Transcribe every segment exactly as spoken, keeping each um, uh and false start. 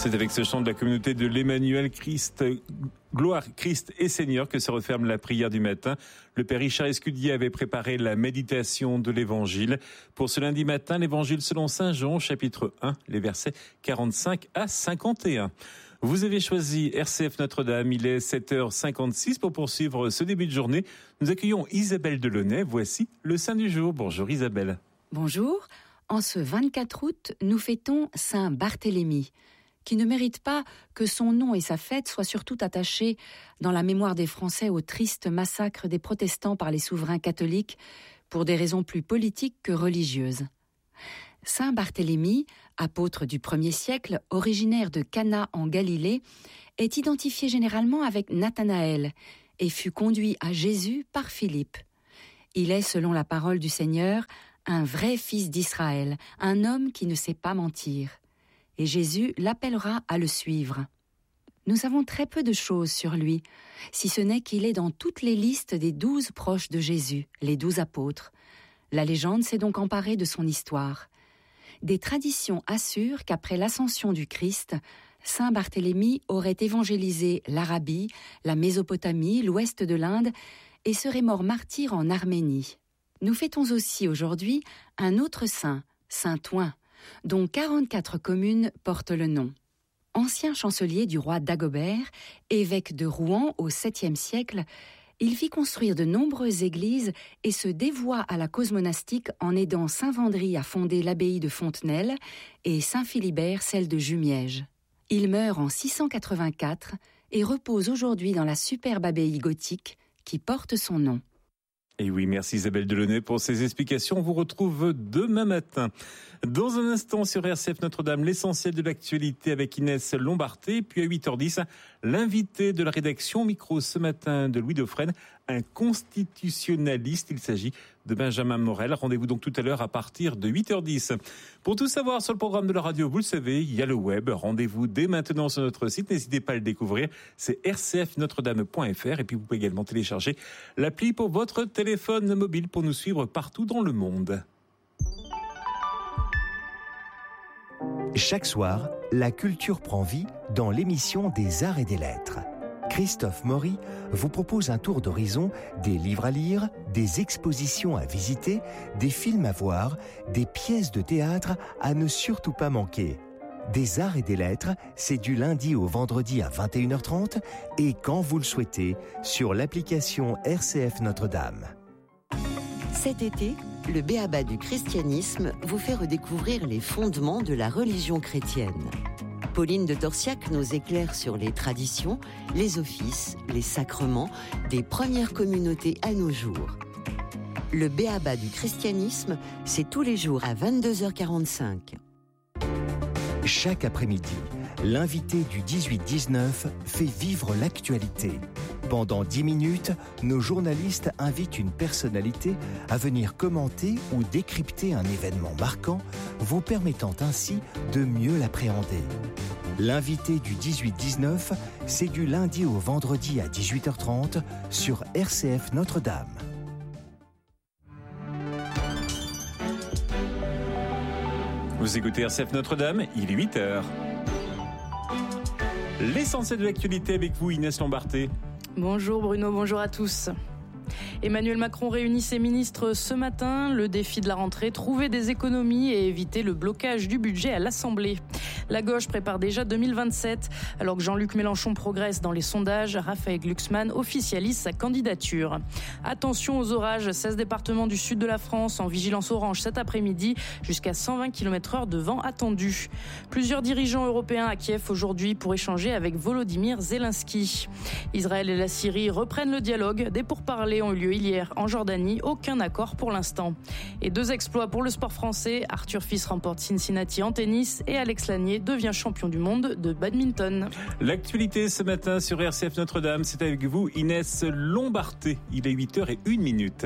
C'est avec ce chant de la communauté de l'Emmanuel Christ, Gloire Christ et Seigneur que se referme la prière du matin. Le Père Richard Escudier avait préparé la méditation de l'Évangile. Pour ce lundi matin, l'Évangile selon Saint Jean, chapitre un, les versets quarante-cinq à cinquante et un. Vous avez choisi R C F Notre-Dame, il est sept heures cinquante-six pour poursuivre ce début de journée. Nous accueillons Isabelle Delaunay, voici le Saint du jour. Bonjour Isabelle. Bonjour, en ce vingt-quatre août, nous fêtons Saint Barthélemy, qui ne mérite pas que son nom et sa fête soient surtout attachés dans la mémoire des Français au triste massacre des protestants par les souverains catholiques pour des raisons plus politiques que religieuses. Saint Barthélemy, apôtre du premier siècle, originaire de Cana en Galilée, est identifié généralement avec Nathanaël et fut conduit à Jésus par Philippe. Il est, selon la parole du Seigneur, un vrai fils d'Israël, un homme qui ne sait pas mentir. Et Jésus l'appellera à le suivre. Nous savons très peu de choses sur lui, si ce n'est qu'il est dans toutes les listes des douze proches de Jésus, les douze apôtres. La légende s'est donc emparée de son histoire. Des traditions assurent qu'après l'ascension du Christ, Saint Barthélemy aurait évangélisé l'Arabie, la Mésopotamie, l'ouest de l'Inde et serait mort martyr en Arménie. Nous fêtons aussi aujourd'hui un autre saint, Saint Ouen, dont quarante-quatre communes portent le nom. Ancien chancelier du roi Dagobert, évêque de Rouen au septième siècle, il fit construire de nombreuses églises et se dévoua à la cause monastique en aidant saint Vendry à fonder l'abbaye de Fontenelle et saint Philibert celle de Jumièges. Il meurt en six cent quatre-vingt-quatre et repose aujourd'hui dans la superbe abbaye gothique qui porte son nom. Et oui, merci Isabelle Delaunay pour ces explications. On vous retrouve demain matin. Dans un instant sur R C F Notre-Dame, l'essentiel de l'actualité avec Inès Lombarté. Puis à huit heures dix, l'invité de la rédaction micro ce matin de Louis Dauphren, un constitutionnaliste. Il s'agit de Benjamin Morel. Rendez-vous donc tout à l'heure à partir de huit heures dix. Pour tout savoir sur le programme de la radio, vous le savez, il y a le web. Rendez-vous dès maintenant sur notre site. N'hésitez pas à le découvrir. C'est r c f notre dame point f r. Et puis vous pouvez également télécharger l'appli pour votre téléphone mobile pour nous suivre partout dans le monde. Chaque soir, la culture prend vie dans l'émission des Arts et des Lettres. Christophe Maury vous propose un tour d'horizon des livres à lire, des expositions à visiter, des films à voir, des pièces de théâtre à ne surtout pas manquer. Des Arts et des Lettres, c'est du lundi au vendredi à vingt et une heures trente et quand vous le souhaitez, sur l'application R C F Notre-Dame. Cet été, le B.A.B.A. du christianisme vous fait redécouvrir les fondements de la religion chrétienne. Pauline de Torsiac nous éclaire sur les traditions, les offices, les sacrements des premières communautés à nos jours. Le B.A.B.A. du christianisme, c'est tous les jours à vingt-deux heures quarante-cinq. Chaque après-midi, l'invité du dix-huit dix-neuf fait vivre l'actualité. Pendant dix minutes, nos journalistes invitent une personnalité à venir commenter ou décrypter un événement marquant, vous permettant ainsi de mieux l'appréhender. L'invité du dix-huit dix-neuf, c'est du lundi au vendredi à dix-huit heures trente sur R C F Notre-Dame. Vous écoutez R C F Notre-Dame, il est huit heures. L'essentiel de l'actualité avec vous, Inès Lombarté. Bonjour Bruno, bonjour à tous. Emmanuel Macron réunit ses ministres ce matin. Le défi de la rentrée, trouver des économies et éviter le blocage du budget à l'Assemblée. La gauche prépare déjà deux mille vingt-sept. Alors que Jean-Luc Mélenchon progresse dans les sondages, Raphaël Glucksmann officialise sa candidature. Attention aux orages, seize départements du sud de la France en vigilance orange cet après-midi, jusqu'à cent vingt kilomètres heure de vent attendu. Plusieurs dirigeants européens à Kiev aujourd'hui pour échanger avec Volodymyr Zelensky. Israël et la Syrie reprennent le dialogue. Des pourparlers ont eu lieu hier en Jordanie. Aucun accord pour l'instant. Et deux exploits pour le sport français. Arthur Fils remporte Cincinnati en tennis et Alex Lanier devient champion du monde de badminton. L'actualité ce matin sur R C F Notre-Dame, c'est avec vous Inès Lombarté. Il est huit heures une minute.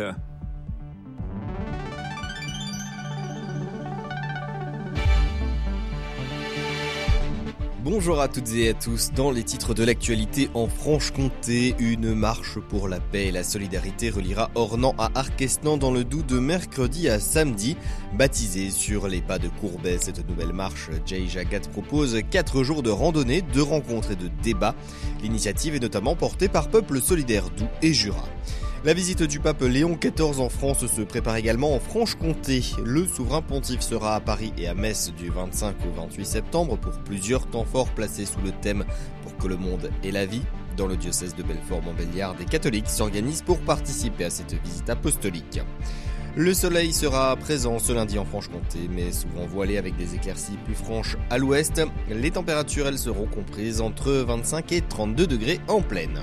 Bonjour à toutes et à tous. Dans les titres de l'actualité en Franche-Comté, une marche pour la paix et la solidarité reliera Ornans à Arquesnan dans le Doubs de mercredi à samedi. Baptisée sur les pas de Courbet, cette nouvelle marche, Jay Jagat propose quatre jours de randonnée, de rencontres et de débats. L'initiative est notamment portée par Peuple Solidaire Doubs et Jura. La visite du pape Léon quatorze en France se prépare également en Franche-Comté. Le souverain pontife sera à Paris et à Metz du vingt-cinq au vingt-huit septembre pour plusieurs temps forts placés sous le thème « Pour que le monde ait la vie ». Dans le diocèse de Belfort-Montbéliard, des catholiques s'organisent pour participer à cette visite apostolique. Le soleil sera présent ce lundi en Franche-Comté, mais souvent voilé avec des éclaircies plus franches à l'ouest. Les températures, elles, seront comprises entre vingt-cinq et trente-deux degrés en plaine.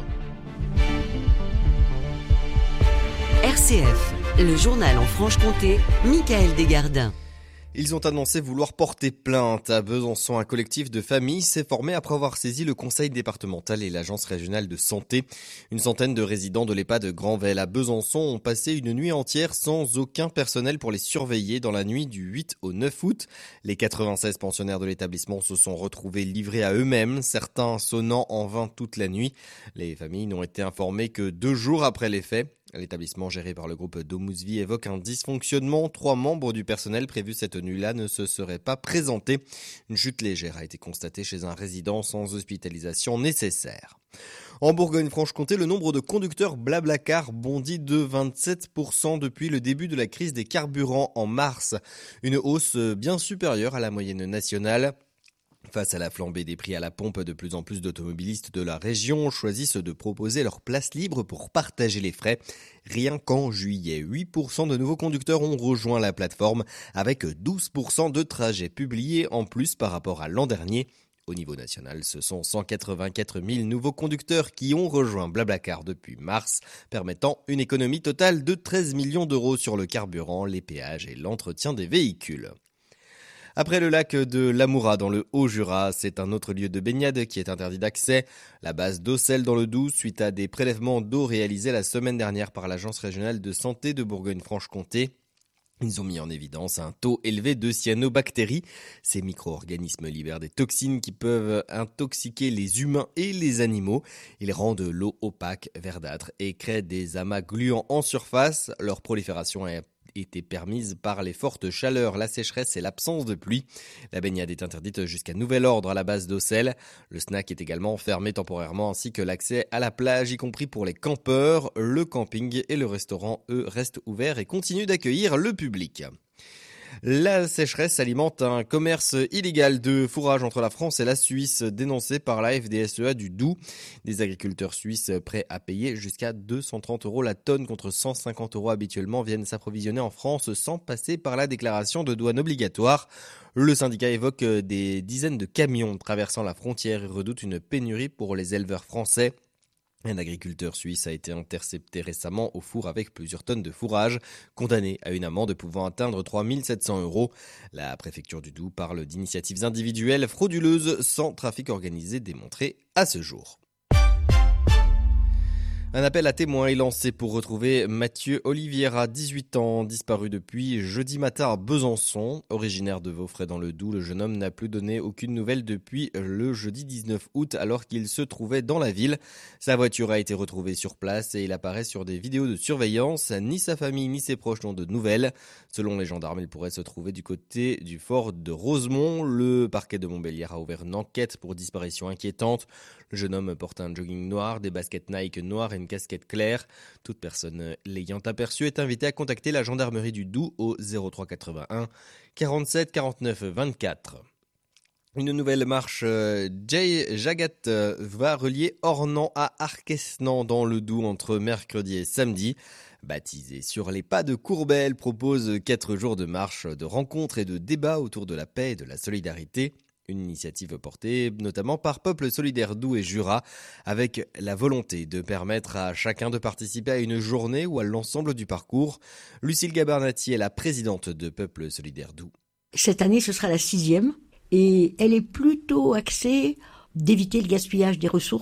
R C F, le journal en Franche-Comté, Michael Desgardins. Ils ont annoncé vouloir porter plainte. À Besançon, un collectif de familles s'est formé après avoir saisi le conseil départemental et l'agence régionale de santé. Une centaine de résidents de l'EHPAD Grandvel à Besançon ont passé une nuit entière sans aucun personnel pour les surveiller dans la nuit du huit au neuf août. Les quatre-vingt-seize pensionnaires de l'établissement se sont retrouvés livrés à eux-mêmes, certains sonnant en vain toute la nuit. Les familles n'ont été informées que deux jours après les faits. L'établissement géré par le groupe Domusvie évoque un dysfonctionnement. Trois membres du personnel prévus cette nuit-là ne se seraient pas présentés. Une chute légère a été constatée chez un résident sans hospitalisation nécessaire. En Bourgogne-Franche-Comté, le nombre de conducteurs Blablacar bondit de vingt-sept pour cent depuis le début de la crise des carburants en mars. Une hausse bien supérieure à la moyenne nationale. Face à la flambée des prix à la pompe, de plus en plus d'automobilistes de la région choisissent de proposer leur place libre pour partager les frais. Rien qu'en juillet, huit pour cent de nouveaux conducteurs ont rejoint la plateforme, avec douze pour cent de trajets publiés en plus par rapport à l'an dernier. Au niveau national, ce sont cent quatre-vingt-quatre mille nouveaux conducteurs qui ont rejoint Blablacar depuis mars, permettant une économie totale de treize millions d'euros sur le carburant, les péages et l'entretien des véhicules. Après le lac de l'Amoura dans le Haut-Jura, c'est un autre lieu de baignade qui est interdit d'accès. La base d'Auxelles dans le Doubs, suite à des prélèvements d'eau réalisés la semaine dernière par l'Agence régionale de santé de Bourgogne-Franche-Comté. Ils ont mis en évidence un taux élevé de cyanobactéries. Ces micro-organismes libèrent des toxines qui peuvent intoxiquer les humains et les animaux. Ils rendent l'eau opaque, verdâtre et créent des amas gluants en surface. Leur prolifération est était permise par les fortes chaleurs, la sécheresse et l'absence de pluie. La baignade est interdite jusqu'à nouvel ordre à la base d'Auxelles. Le snack est également fermé temporairement ainsi que l'accès à la plage, y compris pour les campeurs. Le camping et le restaurant, eux, restent ouverts et continuent d'accueillir le public. La sécheresse alimente un commerce illégal de fourrage entre la France et la Suisse, dénoncé par la F D S E A du Doubs. Des agriculteurs suisses prêts à payer jusqu'à deux cent trente euros la tonne contre cent cinquante euros habituellement viennent s'approvisionner en France sans passer par la déclaration de douane obligatoire. Le syndicat évoque des dizaines de camions traversant la frontière et redoute une pénurie pour les éleveurs français. Un agriculteur suisse a été intercepté récemment au four avec plusieurs tonnes de fourrage, condamné à une amende pouvant atteindre trois mille sept cents euros. La préfecture du Doubs parle d'initiatives individuelles frauduleuses sans trafic organisé démontré à ce jour. Un appel à témoins est lancé pour retrouver Mathieu Oliviera, dix-huit ans, disparu depuis jeudi matin à Besançon. Originaire de Vaufray dans le Doubs, le jeune homme n'a plus donné aucune nouvelle depuis le jeudi dix-neuf août alors qu'il se trouvait dans la ville. Sa voiture a été retrouvée sur place et il apparaît sur des vidéos de surveillance. Ni sa famille ni ses proches n'ont de nouvelles. Selon les gendarmes, il pourrait se trouver du côté du fort de Rosemont. Le parquet de Montbéliard a ouvert une enquête pour disparition inquiétante. Le jeune homme porte un jogging noir, des baskets Nike noires et une casquette claire. Toute personne l'ayant aperçu est invitée à contacter la gendarmerie du Doubs au zéro trois quatre-vingt-un quarante-sept quarante-neuf vingt-quatre. Une nouvelle marche Jay Jagat va relier Ornans à Arquesnan dans le Doubs entre mercredi et samedi. Baptisée sur les pas de Courbet, elle propose quatre jours de marche, de rencontres et de débats autour de la paix et de la solidarité. Une initiative portée notamment par Peuple Solidaire Doubs et Jura, avec la volonté de permettre à chacun de participer à une journée ou à l'ensemble du parcours. Lucille Gabernati est la présidente de Peuple Solidaire Doubs. Cette année, ce sera la sixième et elle est plutôt axée d'éviter le gaspillage des ressources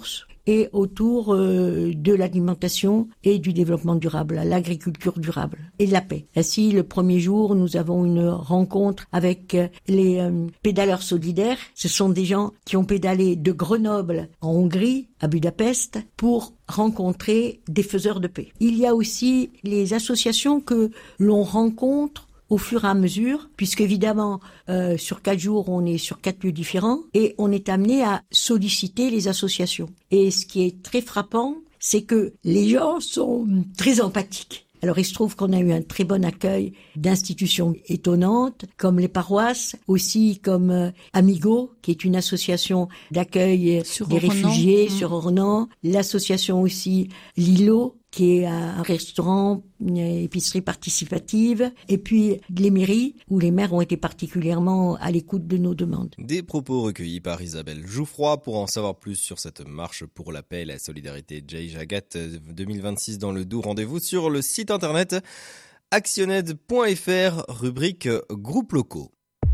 et autour euh, de l'alimentation et du développement durable, l'agriculture durable et de la paix. Ainsi, le premier jour, nous avons une rencontre avec les euh, pédaleurs solidaires. Ce sont des gens qui ont pédalé de Grenoble en Hongrie à Budapest pour rencontrer des faiseurs de paix. Il y a aussi les associations que l'on rencontre au fur et à mesure, puisque évidemment, euh, sur quatre jours, on est sur quatre lieux différents et on est amené à solliciter les associations. Et ce qui est très frappant, c'est que les gens sont très empathiques. Alors il se trouve qu'on a eu un très bon accueil d'institutions étonnantes, comme les paroisses, aussi comme euh, Amigo, qui est une association d'accueil sur des Ornans. réfugiés Mmh. sur Ornans, l'association aussi Lilo, qui est un restaurant, une épicerie participative, et puis les mairies, où les maires ont été particulièrement à l'écoute de nos demandes. Des propos recueillis par Isabelle Jouffroy. Pour en savoir plus sur cette marche pour la paix et la solidarité Jai Jagat deux mille vingt-six dans le Doubs, rendez-vous sur le site internet actioned point f r, rubrique groupes locaux.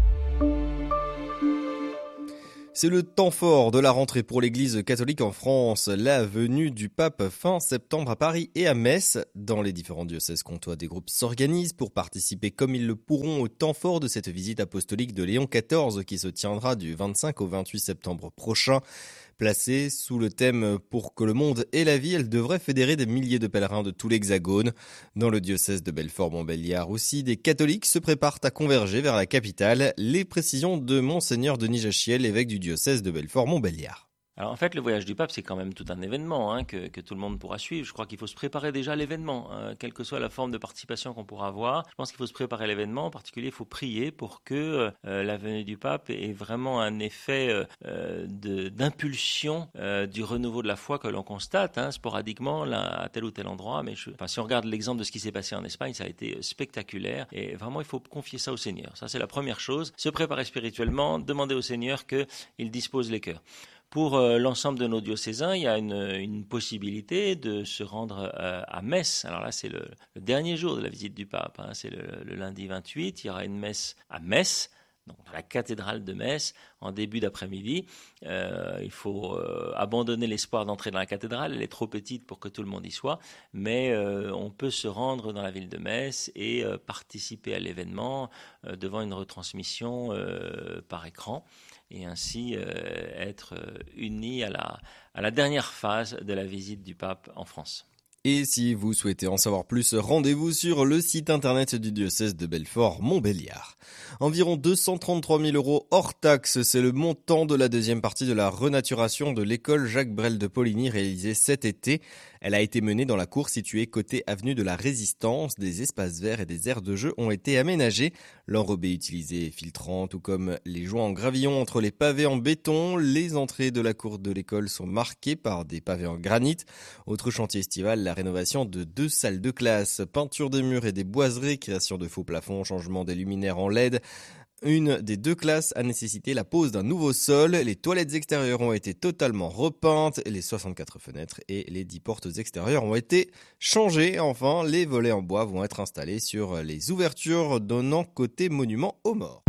C'est le temps fort de la rentrée pour l'Église catholique en France. La venue du pape fin septembre à Paris et à Metz. Dans les différents diocèses comtois, des groupes s'organisent pour participer comme ils le pourront au temps fort de cette visite apostolique de Léon quatorze qui se tiendra du vingt-cinq au vingt-huit septembre prochain. Placée sous le thème « Pour que le monde ait la vie », elle devrait fédérer des milliers de pèlerins de tout l'Hexagone. Dans le diocèse de Belfort-Montbéliard aussi, des catholiques se préparent à converger vers la capitale. Les précisions de Monseigneur Denis Jachiel, évêque du diocèse de Belfort-Montbéliard. Alors en fait, le voyage du pape, c'est quand même tout un événement hein, que, que tout le monde pourra suivre. Je crois qu'il faut se préparer déjà à l'événement, hein, quelle que soit la forme de participation qu'on pourra avoir. Je pense qu'il faut se préparer à l'événement. En particulier, il faut prier pour que euh, la venue du pape ait vraiment un effet euh, de, d'impulsion euh, du renouveau de la foi que l'on constate hein, sporadiquement là, à tel ou tel endroit. Mais je, enfin, si on regarde l'exemple de ce qui s'est passé en Espagne, ça a été spectaculaire. Et vraiment, il faut confier ça au Seigneur. Ça, c'est la première chose. Se préparer spirituellement, demander au Seigneur qu'il dispose les cœurs. Pour euh, l'ensemble de nos diocésains, il y a une, une possibilité de se rendre euh, à Metz. Alors là, c'est le, le dernier jour de la visite du pape. Hein. C'est le, le lundi vingt-huit. Il y aura une messe à Metz, donc dans la cathédrale de Metz, en début d'après-midi. Euh, il faut euh, abandonner l'espoir d'entrer dans la cathédrale. Elle est trop petite pour que tout le monde y soit. Mais euh, on peut se rendre dans la ville de Metz et euh, participer à l'événement euh, devant une retransmission euh, par écran. Et ainsi euh, être euh, unis à la, à la dernière phase de la visite du pape en France. Et si vous souhaitez en savoir plus, rendez-vous sur le site internet du diocèse de Belfort-Montbéliard. Environ deux cent trente-trois mille euros hors taxes, c'est le montant de la deuxième partie de la renaturation de l'école Jacques Brel de Poligny réalisée cet été. Elle a été menée dans la cour située côté avenue de la Résistance. Des espaces verts et des aires de jeu ont été aménagés. L'enrobé utilisé est filtrant, tout comme les joints en gravillon entre les pavés en béton. Les entrées de la cour de l'école sont marquées par des pavés en granit. Autre chantier estival, la rénovation de deux salles de classe, peinture des murs et des boiseries, création de faux plafonds, changement des luminaires en L E D. Une des deux classes a nécessité la pose d'un nouveau sol. Les toilettes extérieures ont été totalement repeintes. Les soixante-quatre fenêtres et les dix portes extérieures ont été changées. Enfin, les volets en bois vont être installés sur les ouvertures donnant côté monument aux morts.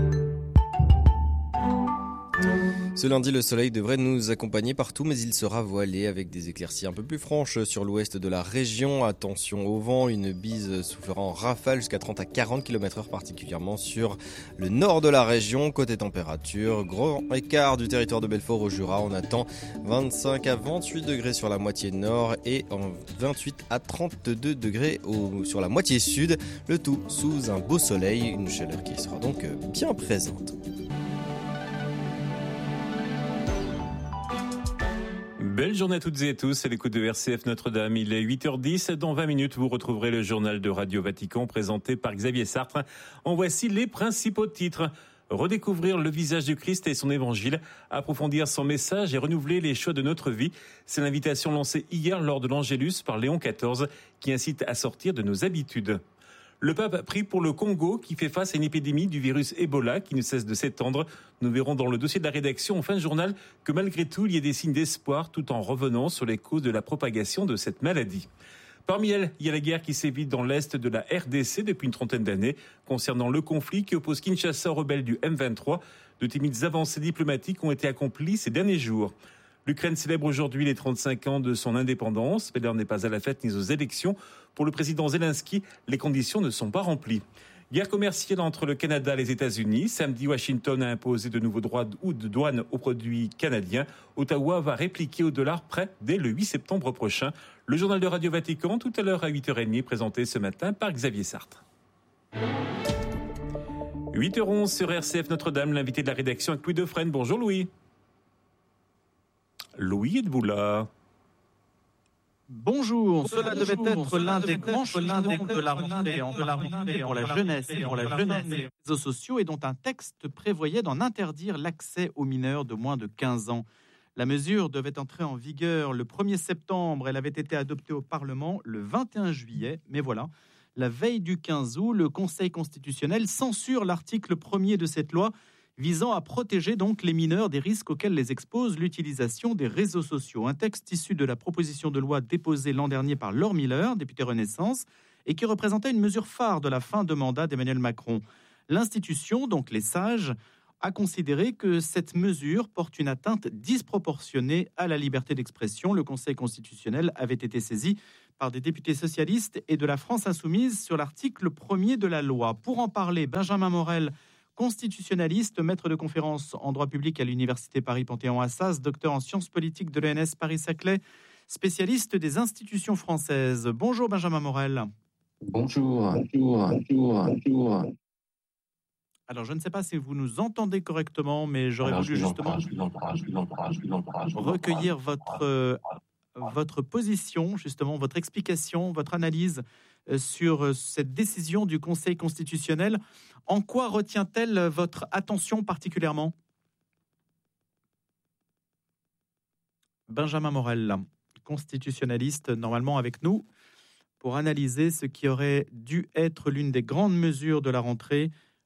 Ce lundi, le soleil devrait nous accompagner partout, mais il sera voilé avec des éclaircies un peu plus franches sur l'ouest de la région. Attention au vent, une bise soufflera en rafale jusqu'à trente à quarante kilomètres heure, particulièrement sur le nord de la région. Côté température, grand écart du territoire de Belfort au Jura. On attend vingt-cinq à vingt-huit degrés sur la moitié nord et vingt-huit à trente-deux degrés au, sur la moitié sud. Le tout sous un beau soleil, une chaleur qui sera donc bien présente. Belle journée à toutes et à tous, à l'écoute de R C F Notre-Dame. Il est huit heures dix. Dans vingt minutes, vous retrouverez le journal de Radio Vatican présenté par Xavier Sartre. En voici les principaux titres. Redécouvrir le visage du Christ et son évangile, approfondir son message et renouveler les choix de notre vie. C'est l'invitation lancée hier lors de l'Angélus par Léon quatorze qui incite à sortir de nos habitudes. Le pape prie pour le Congo qui fait face à une épidémie du virus Ebola qui ne cesse de s'étendre. Nous verrons dans le dossier de la rédaction en fin de journal que malgré tout, il y a des signes d'espoir tout en revenant sur les causes de la propagation de cette maladie. Parmi elles, il y a la guerre qui sévit dans l'est de la R D C depuis une trentaine d'années. Concernant le conflit qui oppose Kinshasa aux rebelles du M vingt-trois, de timides avancées diplomatiques ont été accomplies ces derniers jours. L'Ukraine célèbre aujourd'hui les trente-cinq ans de son indépendance, mais l'heure n'est pas à la fête ni aux élections. Pour le président Zelensky, les conditions ne sont pas remplies. Guerre commerciale entre le Canada et les États-Unis. Samedi, Washington a imposé de nouveaux droits de douane aux produits canadiens. Ottawa va répliquer au dollar près dès le huit septembre prochain. Le journal de Radio Vatican, tout à l'heure à huit heures trente, présenté ce matin par Xavier Sartre. huit heures onze sur R C F Notre-Dame, l'invité de la rédaction avec Louis Defresne. Bonjour Louis. Louis, êtes-vous là ? Bonjour, cela devait être l'un des grands chemins de la rentrée entre la rentrée pour la jeunesse et pour la jeunesse des réseaux sociaux et dont un texte prévoyait d'en interdire l'accès aux mineurs de moins de quinze ans. La mesure devait entrer en vigueur le premier septembre. Elle avait été adoptée au Parlement le vingt et un juillet. Mais voilà, la veille du quinze août, le Conseil constitutionnel censure l'article premier de cette loi visant à protéger donc les mineurs des risques auxquels les expose l'utilisation des réseaux sociaux. Un texte issu de la proposition de loi déposée l'an dernier par Laure Miller, députée Renaissance, et qui représentait une mesure phare de la fin de mandat d'Emmanuel Macron. L'institution, donc les sages, a considéré que cette mesure porte une atteinte disproportionnée à la liberté d'expression. Le Conseil constitutionnel avait été saisi par des députés socialistes et de la France insoumise sur l'article premier de la loi. Pour en parler, Benjamin Morel, constitutionnaliste, maître de conférence en droit public à l'Université Paris-Panthéon-Assas, docteur en sciences politiques de l'E N S Paris-Saclay, spécialiste des institutions françaises. Bonjour Benjamin Morel. Bonjour, bonjour, bonjour, bonjour. Alors je ne sais pas si vous nous entendez correctement, mais j'aurais voulu justement recueillir votre, euh, votre position, justement, votre explication, votre analyse sur cette décision du Conseil constitutionnel. En quoi retient-elle votre attention particulièrement ? Benjamin Morel, constitutionnaliste, normalement avec nous, pour analyser ce qui aurait dû être l'une des grandes mesures de la rentrée,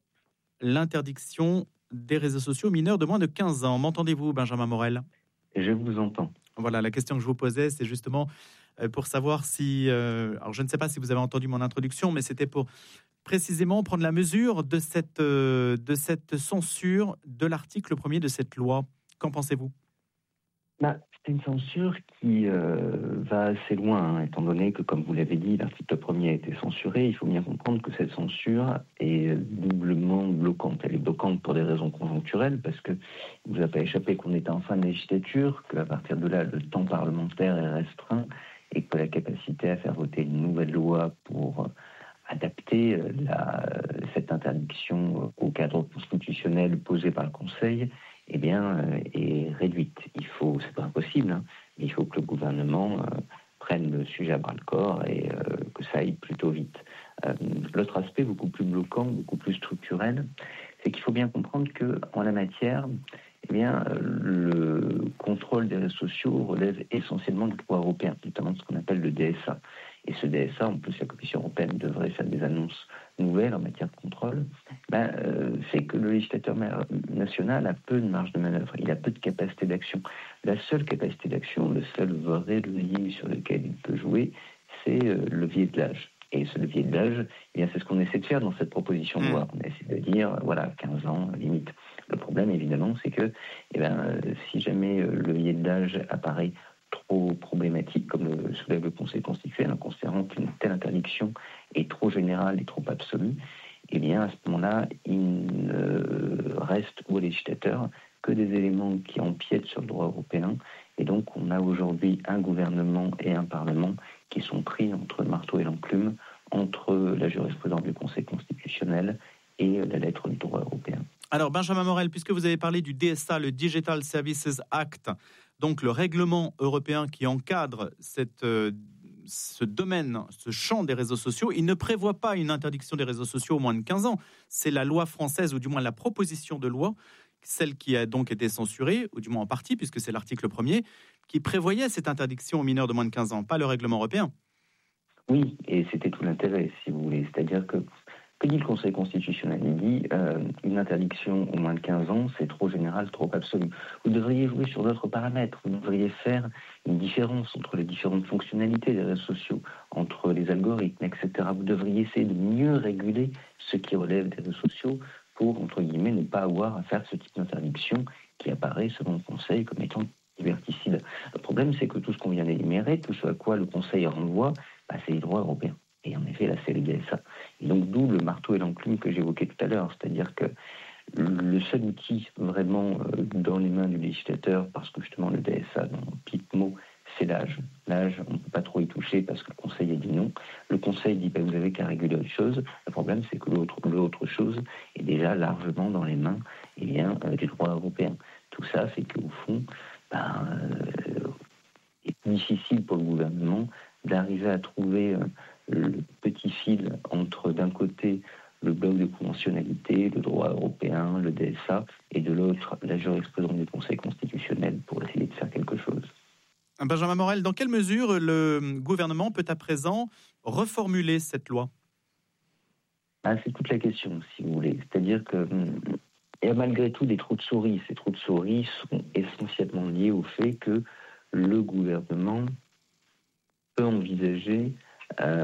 l'interdiction des réseaux sociaux mineurs de moins de quinze ans. M'entendez-vous, Benjamin Morel ? Je vous entends. Voilà, la question que je vous posais, c'est justement pour savoir si... Euh, alors, je ne sais pas si vous avez entendu mon introduction, mais c'était pour précisément prendre la mesure de cette, euh, de cette censure de l'article premier de cette loi. Qu'en pensez-vous ? Bah, c'est une censure qui euh, va assez loin, hein, étant donné que, comme vous l'avez dit, l'article premier a été censuré. Il faut bien comprendre que cette censure est doublement bloquante. Elle est bloquante pour des raisons conjoncturelles, parce que il ne vous a pas échappé qu'on est en fin de législature, qu'à partir de là, le temps parlementaire est restreint, et que la capacité à faire voter une nouvelle loi pour adapter la, cette interdiction au cadre constitutionnel posé par le Conseil, eh bien, est réduite. Il faut, c'est pas impossible, hein, mais il faut que le gouvernement euh, prenne le sujet à bras-le-corps et euh, que ça aille plutôt vite. Euh, l'autre aspect, beaucoup plus bloquant, beaucoup plus structurel, c'est qu'il faut bien comprendre qu'en la matière, eh bien, le contrôle des réseaux sociaux relève essentiellement du droit européen, notamment de ce qu'on appelle le D S A. Et ce D S A, en plus la Commission européenne devrait faire des annonces nouvelles en matière de contrôle, ben, euh, fait que le législateur national a peu de marge de manœuvre, il a peu de capacité d'action. La seule capacité d'action, le seul vrai levier sur lequel il peut jouer, c'est euh, le levier de l'âge. Et ce levier de l'âge, eh bien, c'est ce qu'on essaie de faire dans cette proposition de loi. On essaie de dire, voilà, quinze ans, limite. Le problème, évidemment, c'est que eh bien, euh, si jamais euh, le levier de l'âge apparaît trop problématique, comme le soulève le Conseil constitutionnel, en considérant qu'une telle interdiction est trop générale et trop absolue, eh bien, à ce moment-là, il ne reste au législateur que des éléments qui empiètent sur le droit européen. Et donc, on a aujourd'hui un gouvernement et un parlement qui sont pris entre le marteau et l'enclume, entre la jurisprudence du Conseil constitutionnel et la lettre du droit européen. Alors, Benjamin Morel, puisque vous avez parlé du D S A, le Digital Services Act, donc le règlement européen qui encadre cette, euh, ce domaine, ce champ des réseaux sociaux, il ne prévoit pas une interdiction des réseaux sociaux au moins de quinze ans. C'est la loi française, ou du moins la proposition de loi, celle qui a donc été censurée, ou du moins en partie, puisque c'est l'article premier, qui prévoyait cette interdiction aux mineurs de moins de quinze ans, pas le règlement européen. Oui, et c'était tout l'intérêt, si vous voulez. C'est-à-dire que, que dit le Conseil constitutionnel ? Il dit euh, une interdiction aux moins de quinze ans, c'est trop général, trop absolu. Vous devriez jouer sur d'autres paramètres. Vous devriez faire une différence entre les différentes fonctionnalités des réseaux sociaux, entre les algorithmes, et cetera. Vous devriez essayer de mieux réguler ce qui relève des réseaux sociaux pour, entre guillemets, ne pas avoir à faire ce type d'interdiction qui apparaît, selon le Conseil, comme étant liberticides. Le problème, c'est que tout ce qu'on vient d'énumérer, tout ce à quoi le Conseil renvoie, bah, c'est les droits européens. Et en effet, là, c'est le D S A. Et donc, d'où le marteau et l'enclume que j'évoquais tout à l'heure. C'est-à-dire que le seul outil vraiment euh, dans les mains du législateur, parce que justement le D S A, dans le petit mot, c'est l'âge. L'âge, on ne peut pas trop y toucher parce que le Conseil a dit non. Le Conseil dit, bah, vous avez qu'à réguler autre chose. Le problème, c'est que l'autre, l'autre chose est déjà largement dans les mains eh bien, euh, des droits européens. Tout ça fait qu'au fond, bah, euh, il est difficile pour le gouvernement d'arriver à trouver euh, le petit fil entre, d'un côté, le bloc de conventionnalité, le droit européen, le D S A, et de l'autre, la jurisprudence du Conseil constitutionnel pour essayer de faire quelque chose. Benjamin Morel, dans quelle mesure le gouvernement peut à présent reformuler cette loi ? Ah, c'est toute la question, si vous voulez. C'est-à-dire que il y a malgré tout des trous de souris. Ces trous de souris sont essentiellement liés au fait que le gouvernement peut envisager euh,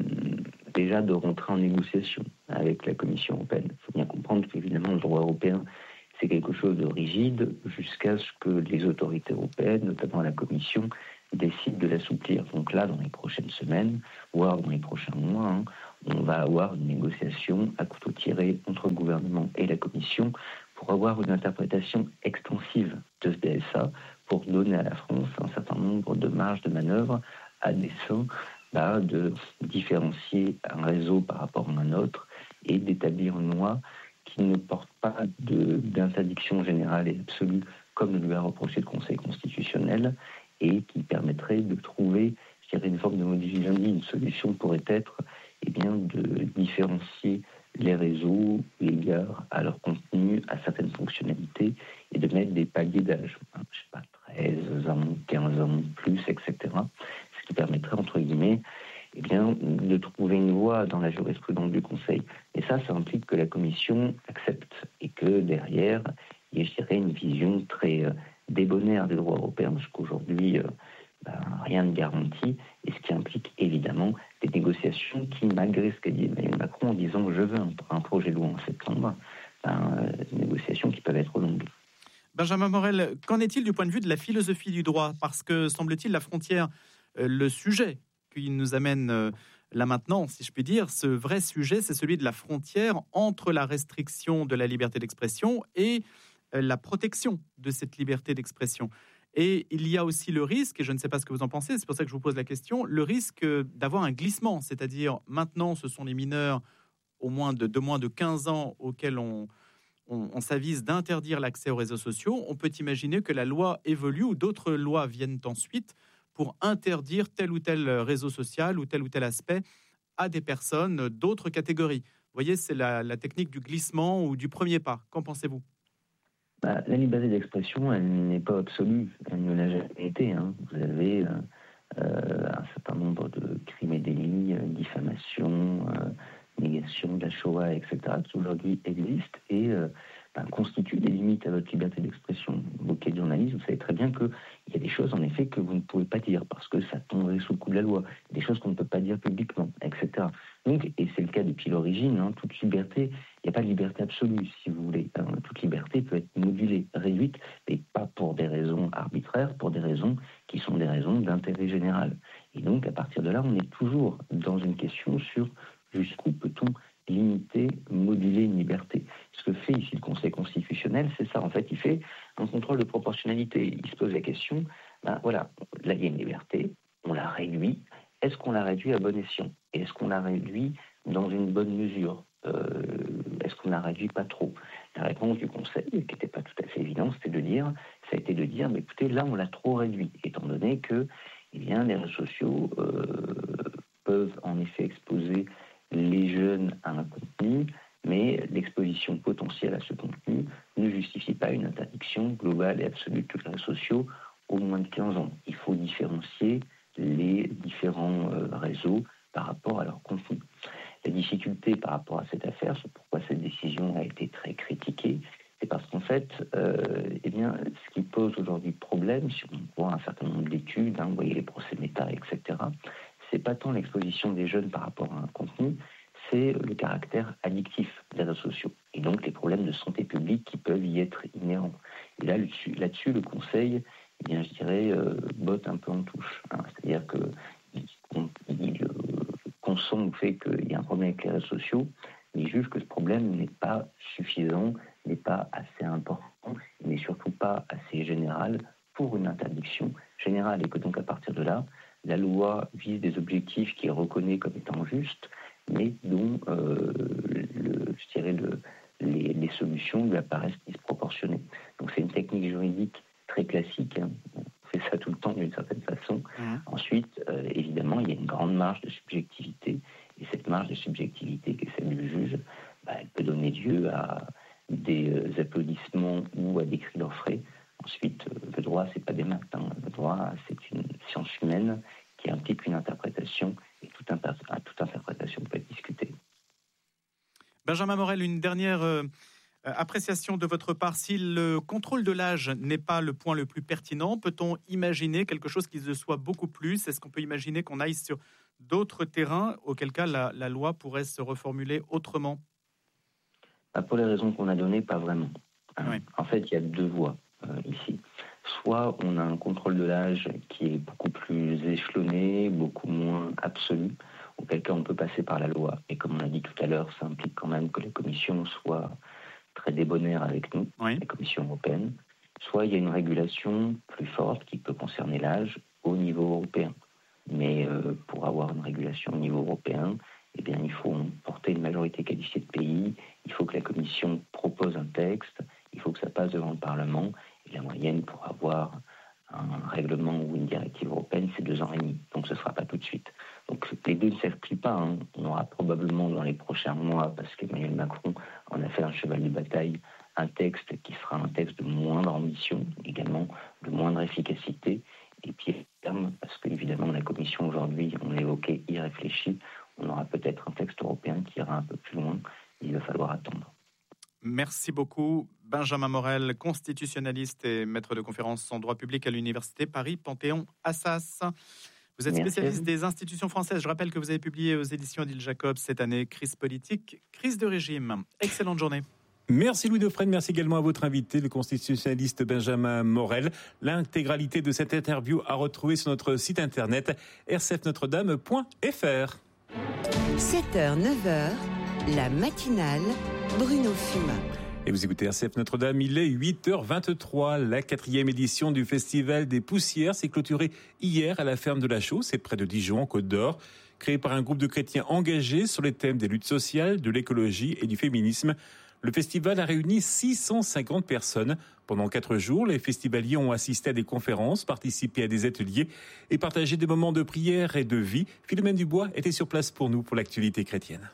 déjà de rentrer en négociation avec la Commission européenne. Il faut bien comprendre qu'évidemment le droit européen, c'est quelque chose de rigide jusqu'à ce que les autorités européennes, notamment la Commission, décident de l'assouplir. Donc là, dans les prochaines semaines, voire dans les prochains mois, hein, on va avoir une négociation à couteau tiré entre le gouvernement et la Commission pour avoir une interprétation extensive de ce D S A pour donner à la France un certain nombre de marges de manœuvre à dessein bah, de différencier un réseau par rapport à un autre et d'établir une loi qui ne porte pas de, d'interdiction générale et absolue comme le lui a reproché le Conseil constitutionnel et qui permettrait de trouver, je dirais, une forme de modus vivendi. Une solution pourrait être eh bien, de différencier les réseaux eu égard à leur contenu, à certaines fonctionnalités et de mettre des paliers d'âge, hein, je sais pas, treize ans, quinze ans, plus, et cetera. Ce qui permettrait, entre guillemets, eh bien, de trouver une voie dans la jurisprudence du Conseil. Et ça, ça implique que la Commission accepte et que derrière, il y ait, je dirais, une vision très euh, débonnaire des droits européens, parce qu'aujourd'hui, euh, ben, rien ne garantit, et ce qui implique évidemment des négociations qui, malgré ce qu'a dit Emmanuel Macron en disant « je veux un, un projet de loi en septembre ben, euh, », des négociations qui peuvent être longues. Benjamin Morel, qu'en est-il du point de vue de la philosophie du droit ? Parce que, semble-t-il, la frontière, euh, le sujet qui nous amène euh, là maintenant, si je puis dire, ce vrai sujet, c'est celui de la frontière entre la restriction de la liberté d'expression et euh, la protection de cette liberté d'expression. Et il y a aussi le risque, et je ne sais pas ce que vous en pensez, c'est pour ça que je vous pose la question, le risque d'avoir un glissement, c'est-à-dire maintenant ce sont les mineurs au moins de, de moins de quinze ans auxquels on, on, on s'avise d'interdire l'accès aux réseaux sociaux. On peut imaginer que la loi évolue ou d'autres lois viennent ensuite pour interdire tel ou tel réseau social ou tel ou tel aspect à des personnes d'autres catégories. Vous voyez, c'est la, la technique du glissement ou du premier pas. Qu'en pensez-vous ? Bah, la liberté d'expression, elle n'est pas absolue. Elle ne l'a jamais été. Hein. Vous avez euh, euh, un certain nombre de crimes et délits, euh, diffamation, euh, négation de la Shoah, et cetera, qui aujourd'hui existent et euh, ben, constituent des limites à votre liberté d'expression. Vous qui êtes journaliste, vous savez très bien qu'il y a des choses, en effet, que vous ne pouvez pas dire parce que ça tomberait sous le coup de la loi. Des choses qu'on ne peut pas dire publiquement, et cetera. Donc, et c'est le cas depuis l'origine, hein, toute liberté, il n'y a pas de liberté absolue, si vous voulez. Hein, toute liberté peut être modulée, réduite, mais pas pour des raisons arbitraires, pour des raisons qui sont des raisons d'intérêt général. Et donc, à partir de là, on est toujours dans une question sur jusqu'où peut-on limiter, moduler une liberté. Ce que fait ici le Conseil constitutionnel, c'est ça. En fait, il fait un contrôle de proportionnalité. Il se pose la question, ben voilà, là, il y a une liberté, on la réduit. Est-ce qu'on la réduit à bon escient ? Et est-ce qu'on la réduit dans une bonne mesure ? euh, Est-ce qu'on la réduit pas trop ? La réponse du Conseil, qui n'était pas tout à fait évidente, c'était de dire, ça a été de dire, mais écoutez, là, on l'a trop réduit, étant donné que, eh bien, les réseaux sociaux euh, peuvent en effet exposer les jeunes à un contenu, mais l'exposition potentielle à ce contenu ne justifie pas une interdiction globale et absolue de tous les réseaux sociaux au moins de quinze ans. Il faut différencier les différents euh, réseaux par rapport à leur contenu. La difficulté par rapport à cette affaire, c'est pourquoi cette décision a été très critiquée, c'est parce qu'en fait, euh, eh bien, ce qui pose aujourd'hui problème, si on voit un certain nombre d'études, hein, vous voyez les procès méta, et cetera, c'est pas tant l'exposition des jeunes par rapport à un contenu, c'est le caractère addictif des réseaux sociaux et donc les problèmes de santé publique qui peuvent y être inhérents. Et là, là-dessus, là-dessus le Conseil eh bien, je dirais, euh, botte un peu en touche. Hein. C'est-à-dire qu'il il, euh, consent le fait qu'il y a un problème avec les réseaux sociaux, mais il juge que ce problème n'est pas suffisant, n'est pas assez important, n'est surtout pas assez général pour une interdiction générale. Et que donc, à partir de là, la loi vise des objectifs qu'il reconnaît comme étant justes, mais dont euh, le, je dirais le, les, les solutions lui apparaissent disproportionnées. Donc c'est une technique juridique très classique, hein. On fait ça tout le temps d'une certaine façon. Mmh. Ensuite, euh, évidemment, il y a une grande marge de subjectivité, et cette marge de subjectivité qui est celle du juge, bah, elle peut donner lieu à des euh, applaudissements ou à des cris d'orfraie. Ensuite, euh, le droit, c'est pas des maths, hein. Le droit, c'est une science humaine qui implique une interprétation, et toute, imper- toute interprétation peut être discutée. Benjamin Morel, une dernière euh, appréciation de votre part. Si le contrôle de l'âge n'est pas le point le plus pertinent, peut-on imaginer quelque chose qui le soit beaucoup plus ? Est-ce qu'on peut imaginer qu'on aille sur d'autres terrains, auquel cas la, la loi pourrait se reformuler autrement ? Bah, pour les raisons qu'on a données, pas vraiment. Hein. Oui. En fait, il y a deux voies euh, ici. Soit on a un contrôle de l'âge qui est beaucoup plus échelonné, beaucoup moins absolu, auquel cas on peut passer par la loi. Et comme on a dit tout à l'heure, ça implique quand même que la Commission soit très débonnaire avec nous, oui. La Commission européenne. Soit il y a une régulation plus forte qui peut concerner l'âge au niveau européen. Mais euh, pour avoir une régulation au niveau européen, eh bien, il faut porter une majorité qualifiée de pays, il faut que la Commission propose un texte, il faut que ça passe devant le Parlement. Et la moyenne pour avoir un règlement ou une directive européenne, c'est deux ans et demi. Donc ce ne sera pas tout de suite. Donc les deux ne s'excluent pas. Hein. On aura probablement dans les prochains mois, parce qu'Emmanuel Macron en a fait un cheval de bataille, un texte qui sera un texte de moindre ambition, également de moindre efficacité. Et puis, parce qu'évidemment, la Commission aujourd'hui, on l'évoquait, y réfléchit. On aura peut-être un texte européen qui ira un peu plus loin. Il va falloir attendre. Merci beaucoup, Benjamin Morel, constitutionnaliste et maître de conférences en droit public à l'Université Paris-Panthéon-Assas. Vous êtes spécialiste des institutions françaises. Je rappelle que vous avez publié aux éditions Odile Jacob cette année « Crise politique, crise de régime ». Excellente journée. Merci Louis Dauphren, merci également à votre invité, le constitutionnaliste Benjamin Morel. L'intégralité de cette interview à retrouver sur notre site internet r c f notre dame point f r. sept heures neuf heures, la matinale Bruno Fumat. Et vous écoutez R C F Notre-Dame, il est huit heures vingt-trois. La quatrième édition du Festival des Poussières s'est clôturée hier à la ferme de la Chaux, c'est près de Dijon, en Côte d'Or. Créé par un groupe de chrétiens engagés sur les thèmes des luttes sociales, de l'écologie et du féminisme. Le festival a réuni six cent cinquante personnes. Pendant quatre jours, les festivaliers ont assisté à des conférences, participé à des ateliers et partagé des moments de prière et de vie. Philomène Dubois était sur place pour nous pour l'actualité chrétienne.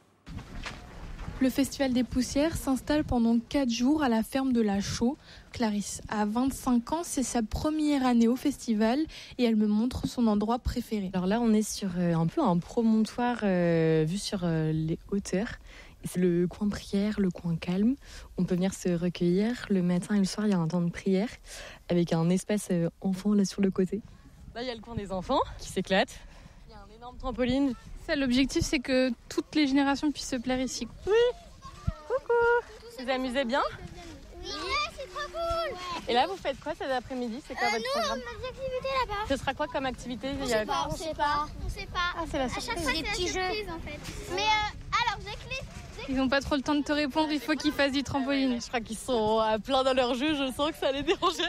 Le Festival des Poussières s'installe pendant quatre jours à la ferme de la Chaux. Clarisse a vingt-cinq ans, c'est sa première année au festival et elle me montre son endroit préféré. Alors là, on est sur euh, un peu un promontoire euh, vu sur euh, les hauteurs. C'est le coin prière, le coin calme. On peut venir se recueillir. Le matin et le soir, il y a un temps de prière avec un espace euh, enfant là sur le côté. Là, il y a le coin des enfants qui s'éclatent. Il y a un énorme trampoline. Ça, l'objectif, c'est que toutes les générations puissent se plaire ici. Oui. Coucou. Vous vous amusez bien? Oui, c'est trop cool. Et là, vous faites quoi cet après-midi? C'est quoi euh, votre nous, programme? on a des activités là-bas. Ce sera quoi comme activité? On Il sait pas, on sait pas. On sait pas. Ah, c'est la surprise. À chaque fois, c'est des petits jeux en fait. Mais euh, alors, j'ai clé. Ils n'ont pas trop le temps de te répondre, il faut qu'ils fassent du trampoline. Je crois qu'ils sont à plein dans leur jeu, je sens que ça les dérangeait.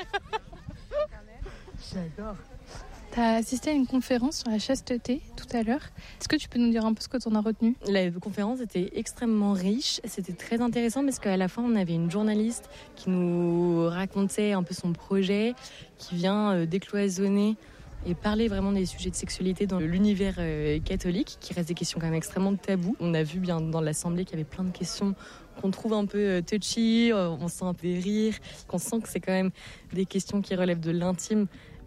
J'adore. Tu as assisté à une conférence sur la chasteté tout à l'heure. Est-ce que tu peux nous dire un peu ce que tu en as retenu? La conférence était extrêmement riche, c'était très intéressant parce qu'à la fin on avait une journaliste qui nous racontait un peu son projet, qui vient décloisonner et parler vraiment des sujets de sexualité dans l'univers catholique, qui reste des questions quand même extrêmement taboues. On a vu bien dans l'assemblée qu'il y avait plein de questions qu'on trouve un peu touchy, on sent un peu des rires, qu'on sent que c'est quand même des questions qui relèvent de l'intime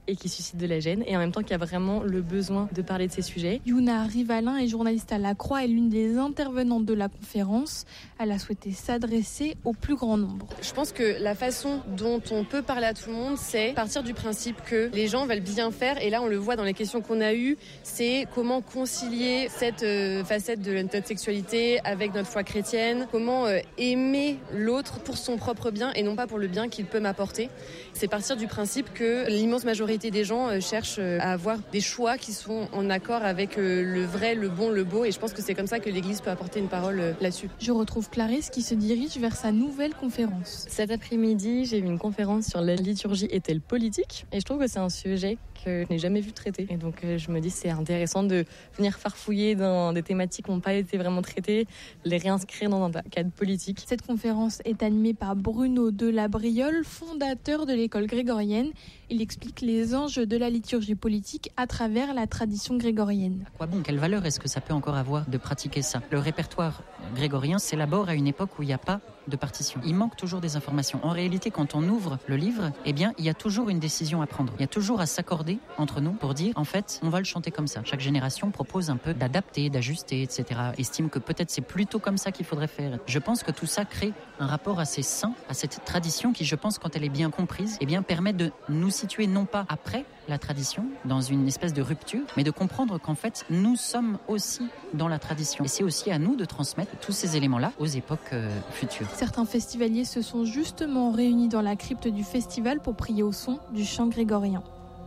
et qui suscite de la gêne, et en même temps qu'il y a vraiment le besoin de parler de ces sujets. Youna Rivalin est journaliste à La Croix et l'une des intervenantes de la conférence. Elle a souhaité s'adresser au plus grand nombre. Je pense que la façon dont on peut parler à tout le monde, c'est partir du principe que les gens veulent bien faire, et là on le voit dans les questions qu'on a eues, c'est comment concilier cette euh, facette de notre sexualité avec notre foi chrétienne, comment euh, aimer l'autre pour son propre bien et non pas pour le bien qu'il peut m'apporter. C'est partir du principe que l'immense majorité des gens euh, cherchent euh, à avoir des choix qui sont en accord avec euh, le vrai, le bon, le beau, et je pense que c'est comme ça que l'Église peut apporter une parole euh, là-dessus. Je retrouve Clarisse qui se dirige vers sa nouvelle conférence. Cet après-midi, j'ai eu une conférence sur la liturgie est-elle politique, et je trouve que c'est un sujet que je n'ai jamais vu traiter. Et donc je me dis c'est intéressant de venir farfouiller dans des thématiques qui n'ont pas été vraiment traitées, les réinscrire dans un cadre politique. Cette conférence est animée par Bruno Delabriole, fondateur de l'école grégorienne. Il explique les enjeux de la liturgie politique à travers la tradition grégorienne. À quoi bon, quelle valeur est-ce que ça peut encore avoir de pratiquer ça ? Le répertoire grégorien s'élabore à une époque où il n'y a pas de partition. Il manque toujours des informations. En réalité, quand on ouvre le livre, eh bien, il y a toujours une décision à prendre. Il y a toujours à s'accorder entre nous pour dire, en fait, on va le chanter comme ça. Chaque génération propose un peu d'adapter, d'ajuster, et cetera. Estime que peut-être c'est plutôt comme ça qu'il faudrait faire. Je pense que tout ça crée un rapport assez sain à cette tradition qui, je pense, quand elle est bien comprise, eh bien, permet de nous situer non pas après la tradition, dans une espèce de rupture, mais de comprendre qu'en fait, nous sommes aussi dans la tradition. Et c'est aussi à nous de transmettre tous ces éléments-là aux époques euh, futures. Certains festivaliers se sont justement réunis dans la crypte du festival pour prier au son du chant grégorien.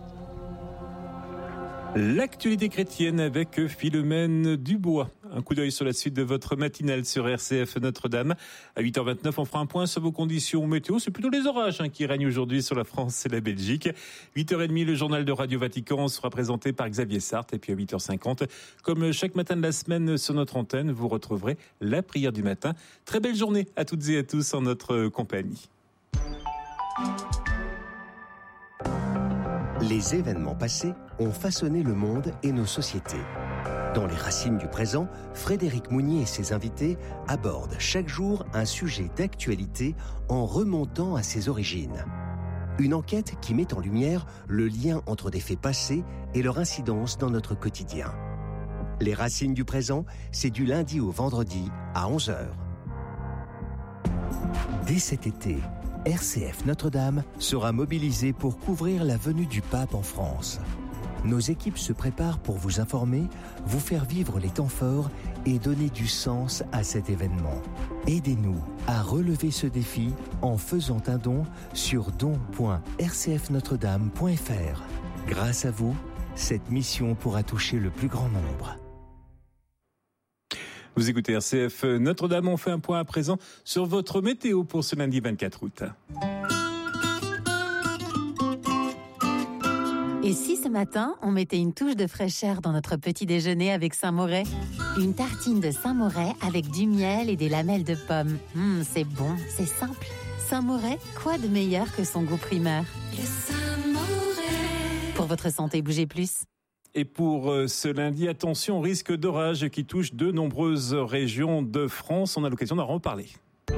L'actualité chrétienne avec Philomène Dubois. Un coup d'œil sur la suite de votre matinale sur R C F Notre-Dame. À huit heures vingt-neuf, on fera un point sur vos conditions météo. C'est plutôt les orages hein, qui règnent aujourd'hui sur la France et la Belgique. huit heures trente, le journal de Radio Vatican sera présenté par Xavier Sartre. Et puis à huit heures cinquante, comme chaque matin de la semaine sur notre antenne, vous retrouverez la prière du matin. Très belle journée à toutes et à tous en notre compagnie. Les événements passés ont façonné le monde et nos sociétés. Dans les racines du présent, Frédéric Mounier et ses invités abordent chaque jour un sujet d'actualité en remontant à ses origines. Une enquête qui met en lumière le lien entre des faits passés et leur incidence dans notre quotidien. Les racines du présent, c'est du lundi au vendredi à onze heures. Dès cet été, R C F Notre-Dame sera mobilisée pour couvrir la venue du pape en France. Nos équipes se préparent pour vous informer, vous faire vivre les temps forts et donner du sens à cet événement. Aidez-nous à relever ce défi en faisant un don sur don point r c f notre dame point f r. Grâce à vous, cette mission pourra toucher le plus grand nombre. Vous écoutez R C F Notre-Dame, on fait un point à présent sur votre météo pour ce lundi vingt-quatre août. Et si ce matin, on mettait une touche de fraîcheur dans notre petit déjeuner avec Saint-Moret ? Une tartine de Saint-Moret avec du miel et des lamelles de pommes. Mmh, c'est bon, c'est simple. Saint-Moret, quoi de meilleur que son goût primeur ? Le Saint-Moret. Pour votre santé, bougez plus. Et pour ce lundi, attention au risque d'orage qui touche de nombreuses régions de France. On a l'occasion d'en reparler.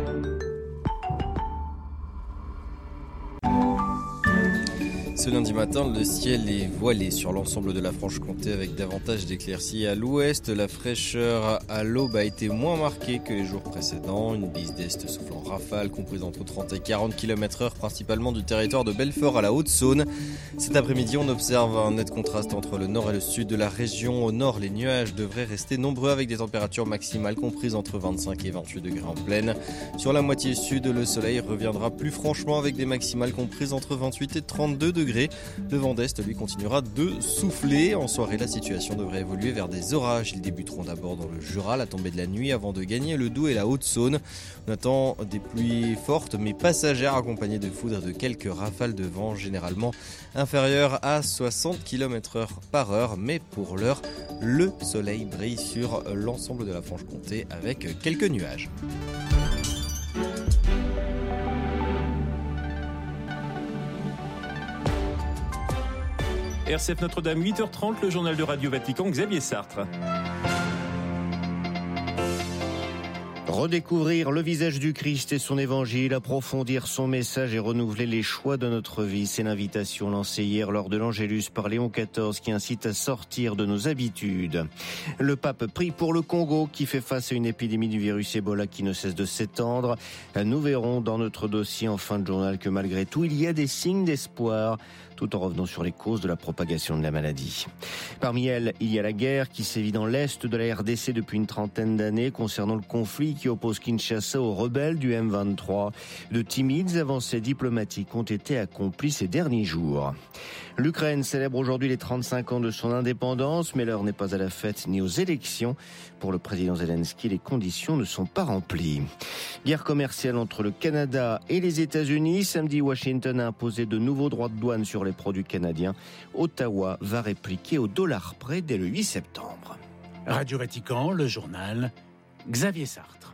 Ce lundi matin, le ciel est voilé sur l'ensemble de la Franche-Comté avec davantage d'éclaircies à l'ouest. La fraîcheur à l'aube a été moins marquée que les jours précédents. Une bise d'est soufflant rafale comprise entre trente et quarante kilomètres heure, principalement du territoire de Belfort à la Haute-Saône. Cet après-midi, on observe un net contraste entre le nord et le sud de la région. Au nord, les nuages devraient rester nombreux avec des températures maximales comprises entre vingt-cinq et vingt-huit degrés en plaine. Sur la moitié sud, le soleil reviendra plus franchement avec des maximales comprises entre vingt-huit et trente-deux degrés. Le vent d'est, lui, continuera de souffler. En soirée, la situation devrait évoluer vers des orages. Ils débuteront d'abord dans le Jura, la tombée de la nuit, avant de gagner le Doubs et la Haute-Saône. On attend des pluies fortes mais passagères accompagnées de foudres et de quelques rafales de vent généralement inférieures à soixante kilomètres heure par heure. Mais pour l'heure, le soleil brille sur l'ensemble de la Franche-Comté avec quelques nuages. R C F Notre-Dame, huit heures trente, le journal de Radio Vatican, Xavier Sartre. Redécouvrir le visage du Christ et son évangile, approfondir son message et renouveler les choix de notre vie, c'est l'invitation lancée hier lors de l'Angélus par Léon quatorze qui incite à sortir de nos habitudes. Le pape prie pour le Congo qui fait face à une épidémie du virus Ebola qui ne cesse de s'étendre. Nous verrons dans notre dossier en fin de journal que malgré tout, il y a des signes d'espoir, tout en revenant sur les causes de la propagation de la maladie. Parmi elles, il y a la guerre qui sévit dans l'est de la R D C depuis une trentaine d'années concernant le conflit qui oppose Kinshasa aux rebelles du M vingt-trois. De timides avancées diplomatiques ont été accomplies ces derniers jours. L'Ukraine célèbre aujourd'hui les trente-cinq ans de son indépendance, mais l'heure n'est pas à la fête ni aux élections. Pour le président Zelensky, les conditions ne sont pas remplies. Guerre commerciale entre le Canada et les États-Unis. Samedi, Washington a imposé de nouveaux droits de douane sur les produits canadiens. Ottawa va répliquer au dollar près dès le huit septembre. Radio Vatican, le journal, Xavier Sartre.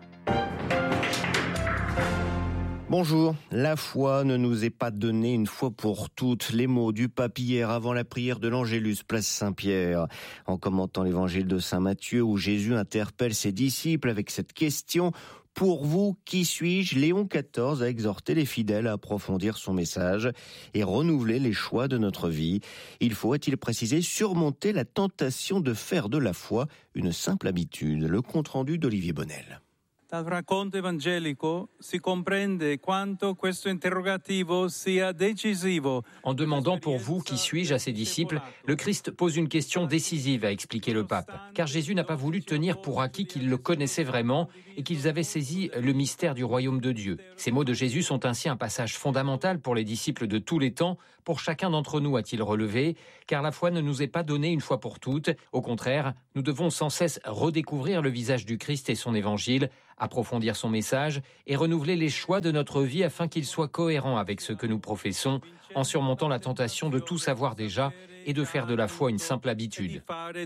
Bonjour, la foi ne nous est pas donnée une fois pour toutes. Les mots du pape hier avant la prière de l'Angélus, place Saint-Pierre. En commentant l'évangile de Saint Matthieu où Jésus interpelle ses disciples avec cette question: pour vous, qui suis-je? Léon quatorze a exhorté les fidèles à approfondir son message et renouveler les choix de notre vie. Il faut, a-t-il précisé, surmonter la tentation de faire de la foi une simple habitude. Le compte-rendu d'Olivier Bonnel. Dal racconto evangelico si comprende quanto questo interrogativo sia decisivo. En demandant pour vous qui suis-je à ses disciples, le Christ pose une question décisive, a expliqué le pape. Car Jésus n'a pas voulu tenir pour acquis qu'ils le connaissaient vraiment et qu'ils avaient saisi le mystère du royaume de Dieu. Ces mots de Jésus sont ainsi un passage fondamental pour les disciples de tous les temps, pour chacun d'entre nous, a-t-il relevé, car la foi ne nous est pas donnée une fois pour toutes. Au contraire, nous devons sans cesse redécouvrir le visage du Christ et son évangile, approfondir son message et renouveler les choix de notre vie afin qu'ils soient cohérents avec ce que nous professons, en surmontant la tentation de tout savoir déjà et de faire de la foi une simple habitude.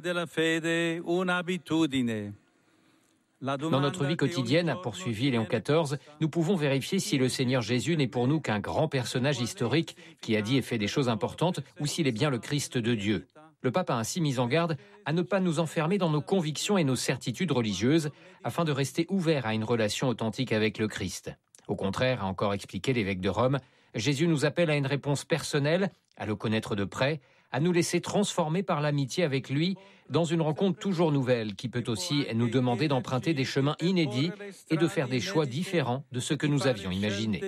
Dans notre vie quotidienne, a poursuivi Léon quatorze, nous pouvons vérifier si le Seigneur Jésus n'est pour nous qu'un grand personnage historique qui a dit et fait des choses importantes ou s'il est bien le Christ de Dieu. Le pape a ainsi mis en garde à ne pas nous enfermer dans nos convictions et nos certitudes religieuses afin de rester ouverts à une relation authentique avec le Christ. Au contraire, a encore expliqué l'évêque de Rome, Jésus nous appelle à une réponse personnelle, à le connaître de près, à nous laisser transformer par l'amitié avec lui dans une rencontre toujours nouvelle qui peut aussi nous demander d'emprunter des chemins inédits et de faire des choix différents de ce que nous avions imaginé.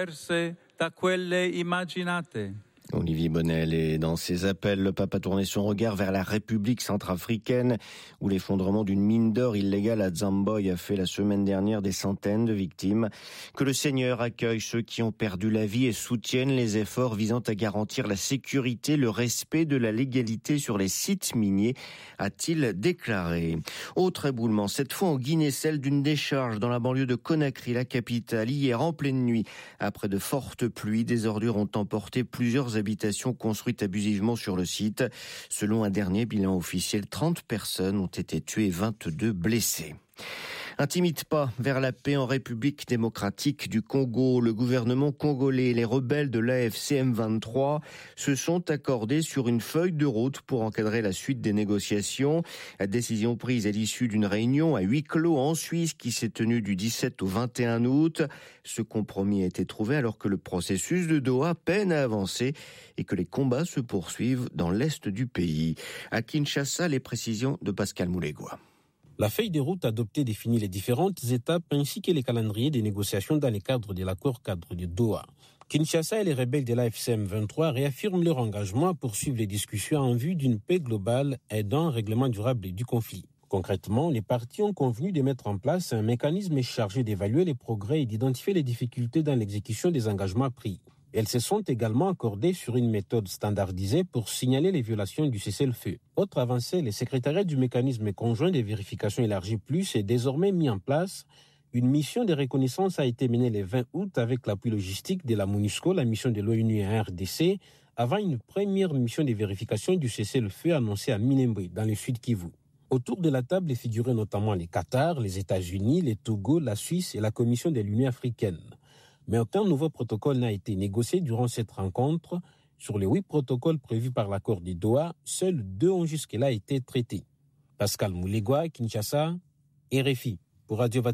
Olivier Bonnel, et dans ses appels, le pape a tourné son regard vers la République centrafricaine où l'effondrement d'une mine d'or illégale à Zamboy a fait la semaine dernière des centaines de victimes. Que le Seigneur accueille ceux qui ont perdu la vie et soutienne les efforts visant à garantir la sécurité, le respect de la légalité sur les sites miniers, a-t-il déclaré. Autre éboulement, cette fois en Guinée, celle d'une décharge dans la banlieue de Conakry, la capitale. Hier, en pleine nuit, après de fortes pluies, des ordures ont emporté plusieurs habitations construites abusivement sur le site. Selon un dernier bilan officiel, trente personnes ont été tuées et vingt-deux blessées. Un timide pas vers la paix en République démocratique du Congo. Le gouvernement congolais et les rebelles de l'A F C M vingt-trois se sont accordés sur une feuille de route pour encadrer la suite des négociations. La décision prise à l'issue d'une réunion à huis clos en Suisse qui s'est tenue du dix-sept au vingt et un août. Ce compromis a été trouvé alors que le processus de Doha peine à avancer et que les combats se poursuivent dans l'est du pays. À Kinshasa, les précisions de Pascal Moulegua. La feuille de route adoptée définit les différentes étapes ainsi que les calendriers des négociations dans le cadre de l'accord cadre de Doha. Kinshasa et les rebelles de l'A F C M vingt-trois réaffirment leur engagement à poursuivre les discussions en vue d'une paix globale et d'un règlement durable du conflit. Concrètement, les parties ont convenu de mettre en place un mécanisme chargé d'évaluer les progrès et d'identifier les difficultés dans l'exécution des engagements pris. Elles se sont également accordées sur une méthode standardisée pour signaler les violations du cessez-le-feu. Autre avancée, le secrétariat du mécanisme conjoint de vérification élargi plus est désormais mis en place. Une mission de reconnaissance a été menée le vingt août avec l'appui logistique de la MONUSCO, la mission de l'ONU en R D C, avant une première mission de vérification du cessez-le-feu annoncée à Minembwe, dans le sud Kivu. Autour de la table figuraient notamment les Qatar, les États-Unis, les Togo, la Suisse et la Commission de l'Union africaine. Mais aucun nouveau protocole n'a été négocié durant cette rencontre. Sur les huit protocoles prévus par l'accord de Doha, seuls deux ont jusque-là été traités. Pascal Moulegua, Kinshasa, R F I, pour Radio Vatican.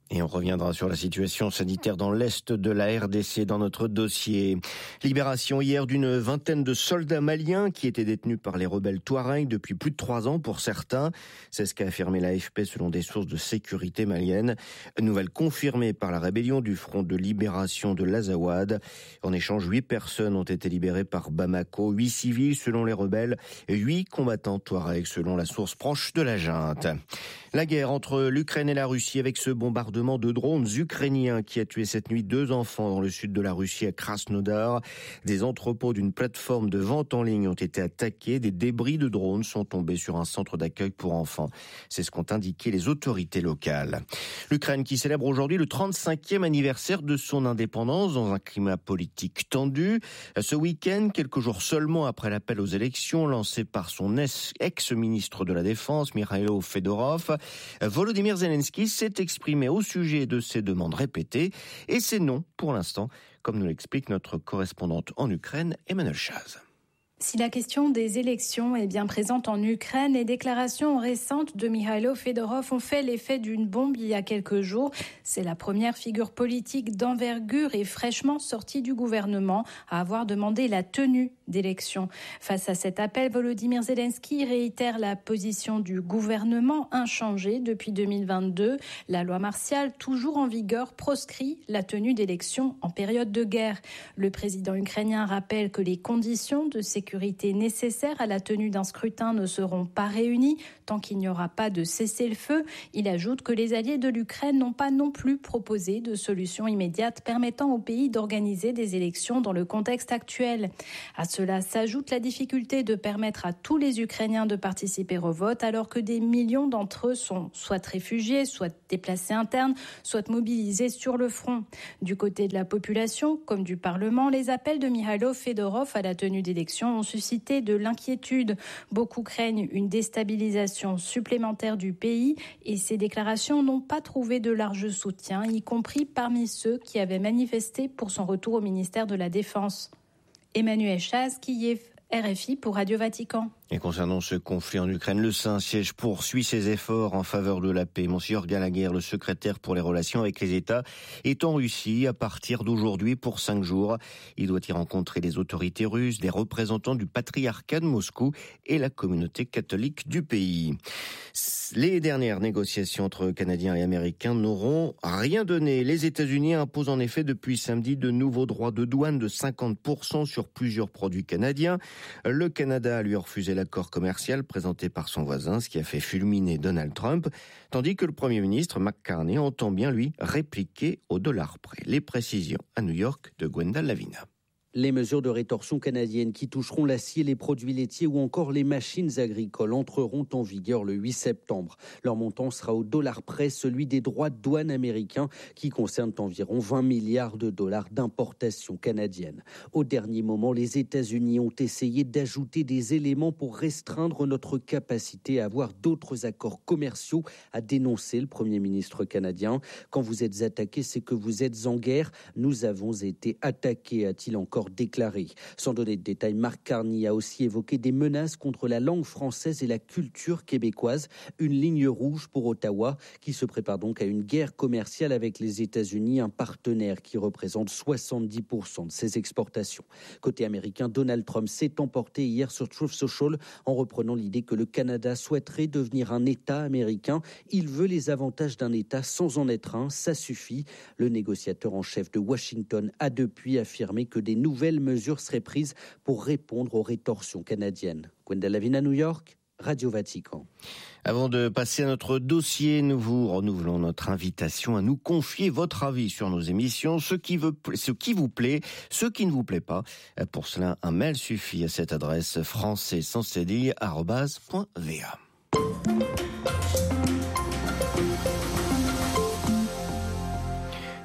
Et on reviendra sur la situation sanitaire dans l'est de la R D C dans notre dossier. Libération hier d'une vingtaine de soldats maliens qui étaient détenus par les rebelles Touaregs depuis plus de trois ans pour certains. C'est ce qu'a affirmé l'A F P selon des sources de sécurité maliennes. Nouvelle confirmée par la rébellion du Front de libération de l'Azawad. En échange, huit personnes ont été libérées par Bamako, huit civils selon les rebelles et huit combattants Touaregs selon la source proche de la junte. La guerre entre l'Ukraine et la Russie avec ce bombardement de drones ukrainiens qui a tué cette nuit deux enfants dans le sud de la Russie à Krasnodar. Des entrepôts d'une plateforme de vente en ligne ont été attaqués. Des débris de drones sont tombés sur un centre d'accueil pour enfants. C'est ce qu'ont indiqué les autorités locales. L'Ukraine qui célèbre aujourd'hui le trente-cinquième anniversaire de son indépendance dans un climat politique tendu. Ce week-end, quelques jours seulement après l'appel aux élections lancé par son ex-ministre de la Défense, Mikhailo Fedorov, Volodymyr Zelensky s'est exprimé au sujet de ces demandes répétées et c'est non pour l'instant, comme nous l'explique notre correspondante en Ukraine, Emmanuel Chaz. Si la question des élections est bien présente en Ukraine, les déclarations récentes de Mikhailo Fedorov ont fait l'effet d'une bombe il y a quelques jours. C'est la première figure politique d'envergure et fraîchement sortie du gouvernement à avoir demandé la tenue d'élections. Face à cet appel, Volodymyr Zelensky réitère la position du gouvernement inchangée depuis deux mille vingt-deux. La loi martiale, toujours en vigueur, proscrit la tenue d'élections en période de guerre. Le président ukrainien rappelle que les conditions de sécurité sécurité nécessaires à la tenue d'un scrutin ne seront pas réunies tant qu'il n'y aura pas de cessez-le-feu. Il ajoute que les alliés de l'Ukraine n'ont pas non plus proposé de solution immédiate permettant au pays d'organiser des élections dans le contexte actuel. À cela s'ajoute la difficulté de permettre à tous les Ukrainiens de participer au vote alors que des millions d'entre eux sont soit réfugiés, soit déplacés internes, soit mobilisés sur le front. Du côté de la population, comme du Parlement, les appels de Mikhailo Fedorov à la tenue d'élections ont suscité de l'inquiétude. Beaucoup craignent une déstabilisation supplémentaire du pays et ces déclarations n'ont pas trouvé de large soutien, y compris parmi ceux qui avaient manifesté pour son retour au ministère de la Défense. Emmanuel Chaz, Kiev, R F I pour Radio Vatican. Et concernant ce conflit en Ukraine, le Saint-Siège poursuit ses efforts en faveur de la paix. Monsieur Gallagher, le secrétaire pour les relations avec les États, est en Russie à partir d'aujourd'hui pour cinq jours. Il doit y rencontrer les autorités russes, des représentants du patriarcat de Moscou et la communauté catholique du pays. Les dernières négociations entre Canadiens et Américains n'auront rien donné. Les États-Unis imposent en effet depuis samedi de nouveaux droits de douane de cinquante pour cent sur plusieurs produits canadiens. Le Canada a lui refusé l'accord commercial présenté par son voisin, ce qui a fait fulminer Donald Trump, tandis que le Premier ministre Mark Carney entend bien, lui, répliquer au dollar près. Les précisions à New York de Gwenda Lavina. Les mesures de rétorsion canadiennes qui toucheront l'acier, les produits laitiers ou encore les machines agricoles entreront en vigueur le huit septembre. Leur montant sera au dollar près, celui des droits de douane américains qui concernent environ vingt milliards de dollars d'importation canadienne. Au dernier moment, les États-Unis ont essayé d'ajouter des éléments pour restreindre notre capacité à avoir d'autres accords commerciaux, a dénoncé le Premier ministre canadien. Quand vous êtes attaqué, c'est que vous êtes en guerre. Nous avons été attaqués, a-t-il encore déclaré. Sans donner de détails, Mark Carney a aussi évoqué des menaces contre la langue française et la culture québécoise, une ligne rouge pour Ottawa, qui se prépare donc à une guerre commerciale avec les États-Unis, un partenaire qui représente soixante-dix pour cent de ses exportations. Côté américain, Donald Trump s'est emporté hier sur Truth Social en reprenant l'idée que le Canada souhaiterait devenir un État américain. Il veut les avantages d'un État sans en être un, ça suffit. Le négociateur en chef de Washington a depuis affirmé que des nouvelles mesures seraient prises pour répondre aux rétorsions canadiennes. Gwenda Lavina, New York, Radio Vatican. Avant de passer à notre dossier, nous vous renouvelons notre invitation à nous confier votre avis sur nos émissions, ce qui, veut, ce qui vous plaît, ce qui ne vous plaît pas. Pour cela, un mail suffit à cette adresse français sans cédille arobase point v a.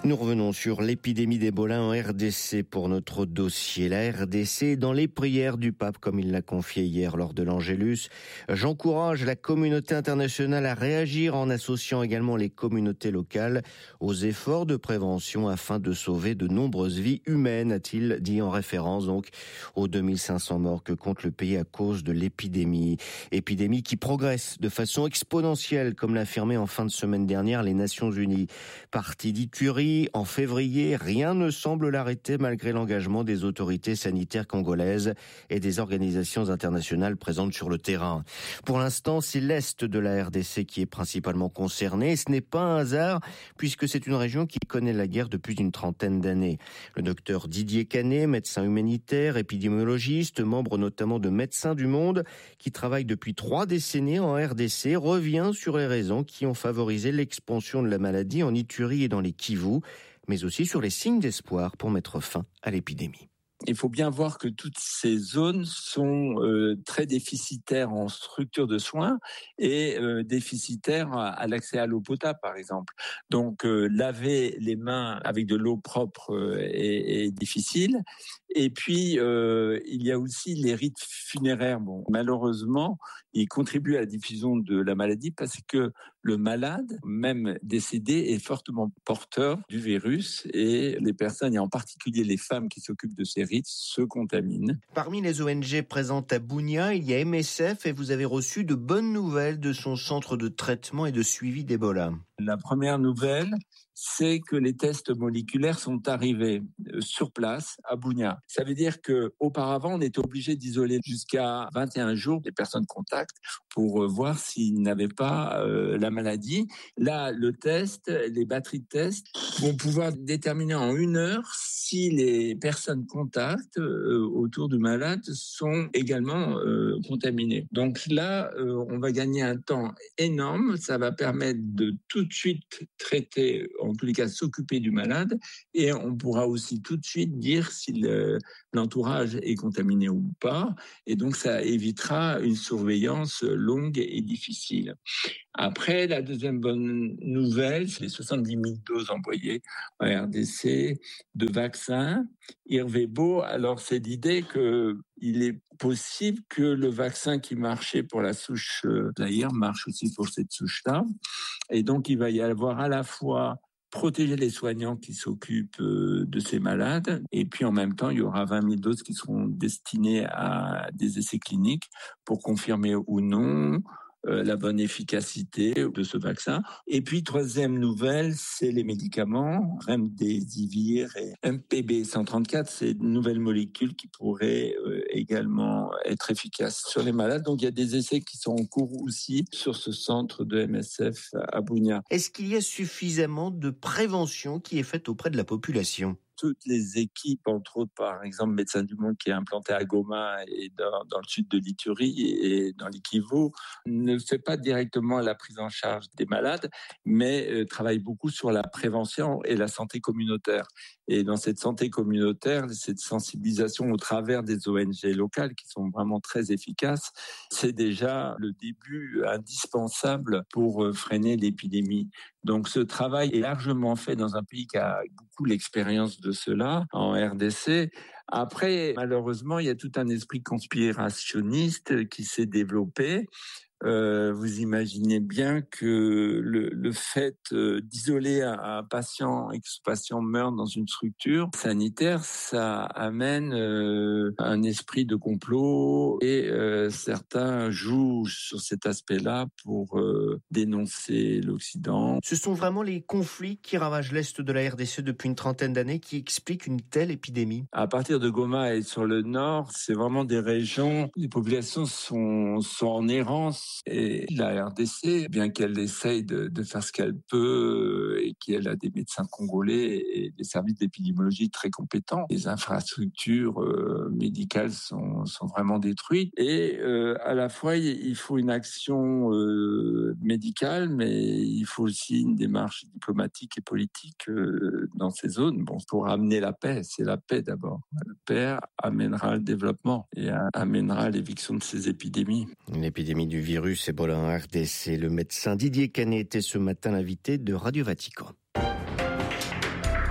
Nous revenons sur l'épidémie d'Ebola en R D C pour notre dossier. La R D C dans les prières du pape, comme il l'a confié hier lors de l'Angélus. J'encourage la communauté internationale à réagir en associant également les communautés locales aux efforts de prévention afin de sauver de nombreuses vies humaines, a-t-il dit en référence donc aux deux mille cinq cents morts que compte le pays à cause de l'épidémie. Épidémie qui progresse de façon exponentielle, comme l'a affirmé en fin de semaine dernière les Nations Unies. Parti d'Ituri, en février, rien ne semble l'arrêter malgré l'engagement des autorités sanitaires congolaises et des organisations internationales présentes sur le terrain. Pour l'instant, c'est l'Est de la R D C qui est principalement concerné. Ce n'est pas un hasard puisque c'est une région qui connaît la guerre depuis une trentaine d'années. Le docteur Didier Canet, médecin humanitaire, épidémiologiste, membre notamment de Médecins du Monde, qui travaille depuis trois décennies en R D C, revient sur les raisons qui ont favorisé l'expansion de la maladie en Ituri et dans les Kivu, mais aussi sur les signes d'espoir pour mettre fin à l'épidémie. Il faut bien voir que toutes ces zones sont euh, très déficitaires en structure de soins et euh, déficitaires à, à l'accès à l'eau potable, par exemple. Donc, euh, laver les mains avec de l'eau propre euh, est, est difficile. Et puis, euh, il y a aussi les rites funéraires. Bon, malheureusement, ils contribuent à la diffusion de la maladie parce que le malade, même décédé, est fortement porteur du virus et les personnes, et en particulier les femmes qui s'occupent de ces rites, se contaminent. Parmi les O N G présentes à Bunia, il y a M S F et vous avez reçu de bonnes nouvelles de son centre de traitement et de suivi d'Ebola. La première nouvelle, c'est que les tests moléculaires sont arrivés sur place à Bunia. Ça veut dire qu'auparavant, on était obligé d'isoler jusqu'à vingt et un jours des personnes contacts pour voir s'ils n'avaient pas euh, la maladie. Là, le test, les batteries de tests vont pouvoir déterminer en une heure si les personnes contacts euh, autour du malade sont également euh, contaminées. Donc là, euh, on va gagner un temps énorme. Ça va permettre de tout de suite traiter, en tous les cas s'occuper du malade, et on pourra aussi tout de suite dire si le, l'entourage est contaminé ou pas, et donc ça évitera une surveillance longue et difficile. Après, la deuxième bonne nouvelle, c'est les soixante-dix mille doses envoyées en R D C de vaccins Irvebo. Alors, c'est l'idée qu'il est possible que le vaccin qui marchait pour la souche Zaïre marche aussi pour cette souche-là. Et donc, il va y avoir à la fois protéger les soignants qui s'occupent de ces malades. Et puis, en même temps, il y aura vingt mille doses qui seront destinées à des essais cliniques pour confirmer ou non Euh, la bonne efficacité de ce vaccin. Et puis, troisième nouvelle, c'est les médicaments, Remdesivir et M P B cent trente-quatre, c'est de nouvelles molécules qui pourraient euh, également être efficaces sur les malades. Donc, il y a des essais qui sont en cours aussi sur ce centre de M S F à Bunia. Est-ce qu'il y a suffisamment de prévention qui est faite auprès de la population ? Toutes les équipes, entre autres, par exemple, Médecins du Monde qui est implanté à Goma et dans, dans le sud de l'Ituri et dans les Kivu, ne fait pas directement la prise en charge des malades, mais euh, travaille beaucoup sur la prévention et la santé communautaire. Et dans cette santé communautaire, cette sensibilisation au travers des O N G locales qui sont vraiment très efficaces, c'est déjà le début indispensable pour freiner l'épidémie. Donc ce travail est largement fait dans un pays qui a beaucoup l'expérience de cela, en R D C. Après, malheureusement, il y a tout un esprit conspirationniste qui s'est développé. Euh, vous imaginez bien que le, le fait euh, d'isoler un, un patient et que ce patient meurt dans une structure sanitaire, ça amène euh, un esprit de complot et euh, certains jouent sur cet aspect-là pour euh, dénoncer l'Occident. Ce sont vraiment les conflits qui ravagent l'Est de la R D C depuis une trentaine d'années qui expliquent une telle épidémie. À partir de Goma et sur le nord, c'est vraiment des régions où les populations sont, sont en errance. Et la R D C, bien qu'elle essaye de, de faire ce qu'elle peut et qu'elle a des médecins congolais et des services d'épidémiologie très compétents, les infrastructures euh, médicales sont, sont vraiment détruites. Et euh, à la fois, il faut une action euh, médicale, mais il faut aussi une démarche diplomatique et politique euh, dans ces zones. Bon, pour amener la paix, c'est la paix d'abord. La paix amènera le développement et amènera l'éviction de ces épidémies. L'épidémie du virus Ebola en R D C. Le médecin Didier Canet était ce matin l'invité de Radio Vatican.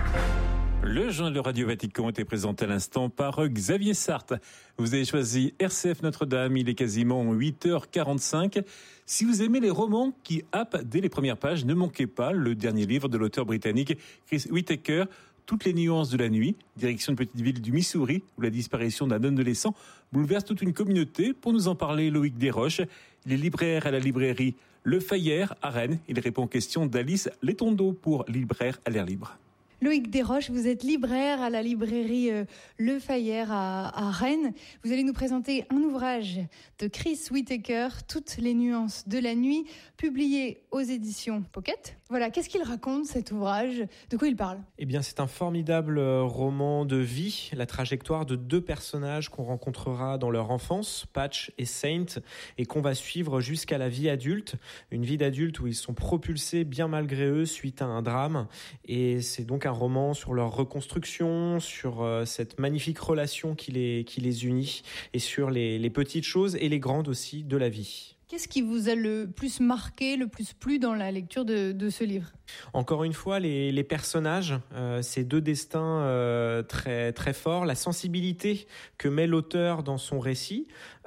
Le journal de Radio Vatican était présenté à l'instant par Xavier Sartre. Vous avez choisi R C F Notre-Dame, il est quasiment huit heures quarante-cinq. Si vous aimez les romans qui happent dès les premières pages, ne manquez pas le dernier livre de l'auteur britannique Chris Whittaker, Toutes les nuances de la nuit, direction de petite ville du Missouri, où la disparition d'un adolescent bouleverse toute une communauté. Pour nous en parler, Loïc Desroches, il est libraire à la librairie Le Fayère à Rennes. Il répond aux questions d'Alice Letondeau pour Libraire à l'air libre. Loïc Desroches, vous êtes libraire à la librairie euh, Le Fayère à, à Rennes. Vous allez nous présenter un ouvrage de Chris Whittaker, Toutes les nuances de la nuit, publié aux éditions Pocket. Voilà, qu'est-ce qu'il raconte cet ouvrage ? De quoi il parle ? Eh bien, c'est un formidable roman de vie, la trajectoire de deux personnages qu'on rencontrera dans leur enfance, Patch et Saint, et qu'on va suivre jusqu'à la vie adulte, une vie d'adulte où ils sont propulsés bien malgré eux suite à un drame. Et c'est donc un roman sur leur reconstruction, sur euh, cette magnifique relation qui les, qui les unit, et sur les, les petites choses et les grandes aussi de la vie. Qu'est-ce qui vous a le plus marqué, le plus plu dans la lecture de, de ce livre ? Encore une fois, les, les personnages, euh, ces deux destins euh, très, très forts, la sensibilité que met l'auteur dans son récit,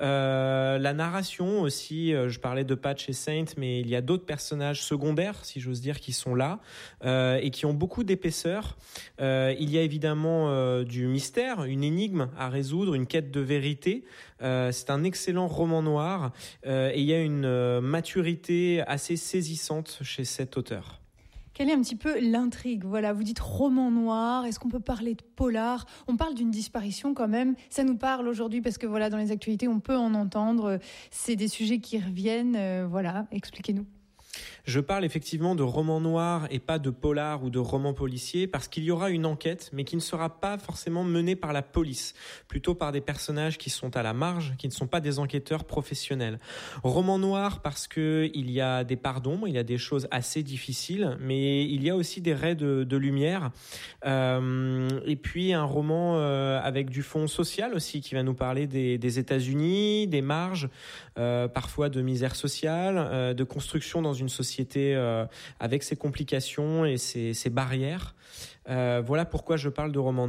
euh, la narration aussi, euh, je parlais de Patch et Saint, mais il y a d'autres personnages secondaires, si j'ose dire, qui sont là euh, et qui ont beaucoup d'épaisseur. Euh, il y a évidemment euh, du mystère, une énigme à résoudre, une quête de vérité. Euh, c'est un excellent roman noir euh, et il y a une euh, maturité assez saisissante chez cet auteur. Quelle est un petit peu l'intrigue ? Voilà, vous dites roman noir, est-ce qu'on peut parler de polar ? On parle d'une disparition quand même, ça nous parle aujourd'hui parce que voilà, dans les actualités, on peut en entendre, c'est des sujets qui reviennent, euh, voilà, expliquez-nous. Je parle effectivement de roman noir et pas de polar ou de roman policier parce qu'il y aura une enquête mais qui ne sera pas forcément menée par la police, plutôt par des personnages qui sont à la marge, qui ne sont pas des enquêteurs professionnels. Roman noir parce que il y a des parts d'ombre, il y a des choses assez difficiles, mais il y a aussi des raies de, de lumière. Euh, et puis un roman euh, avec du fond social aussi qui va nous parler des, des États-Unis, des marges, euh, parfois de misère sociale, euh, de construction dans une société Euh, avec ses complications et ses, ses barrières. Euh, voilà pourquoi je parle de roman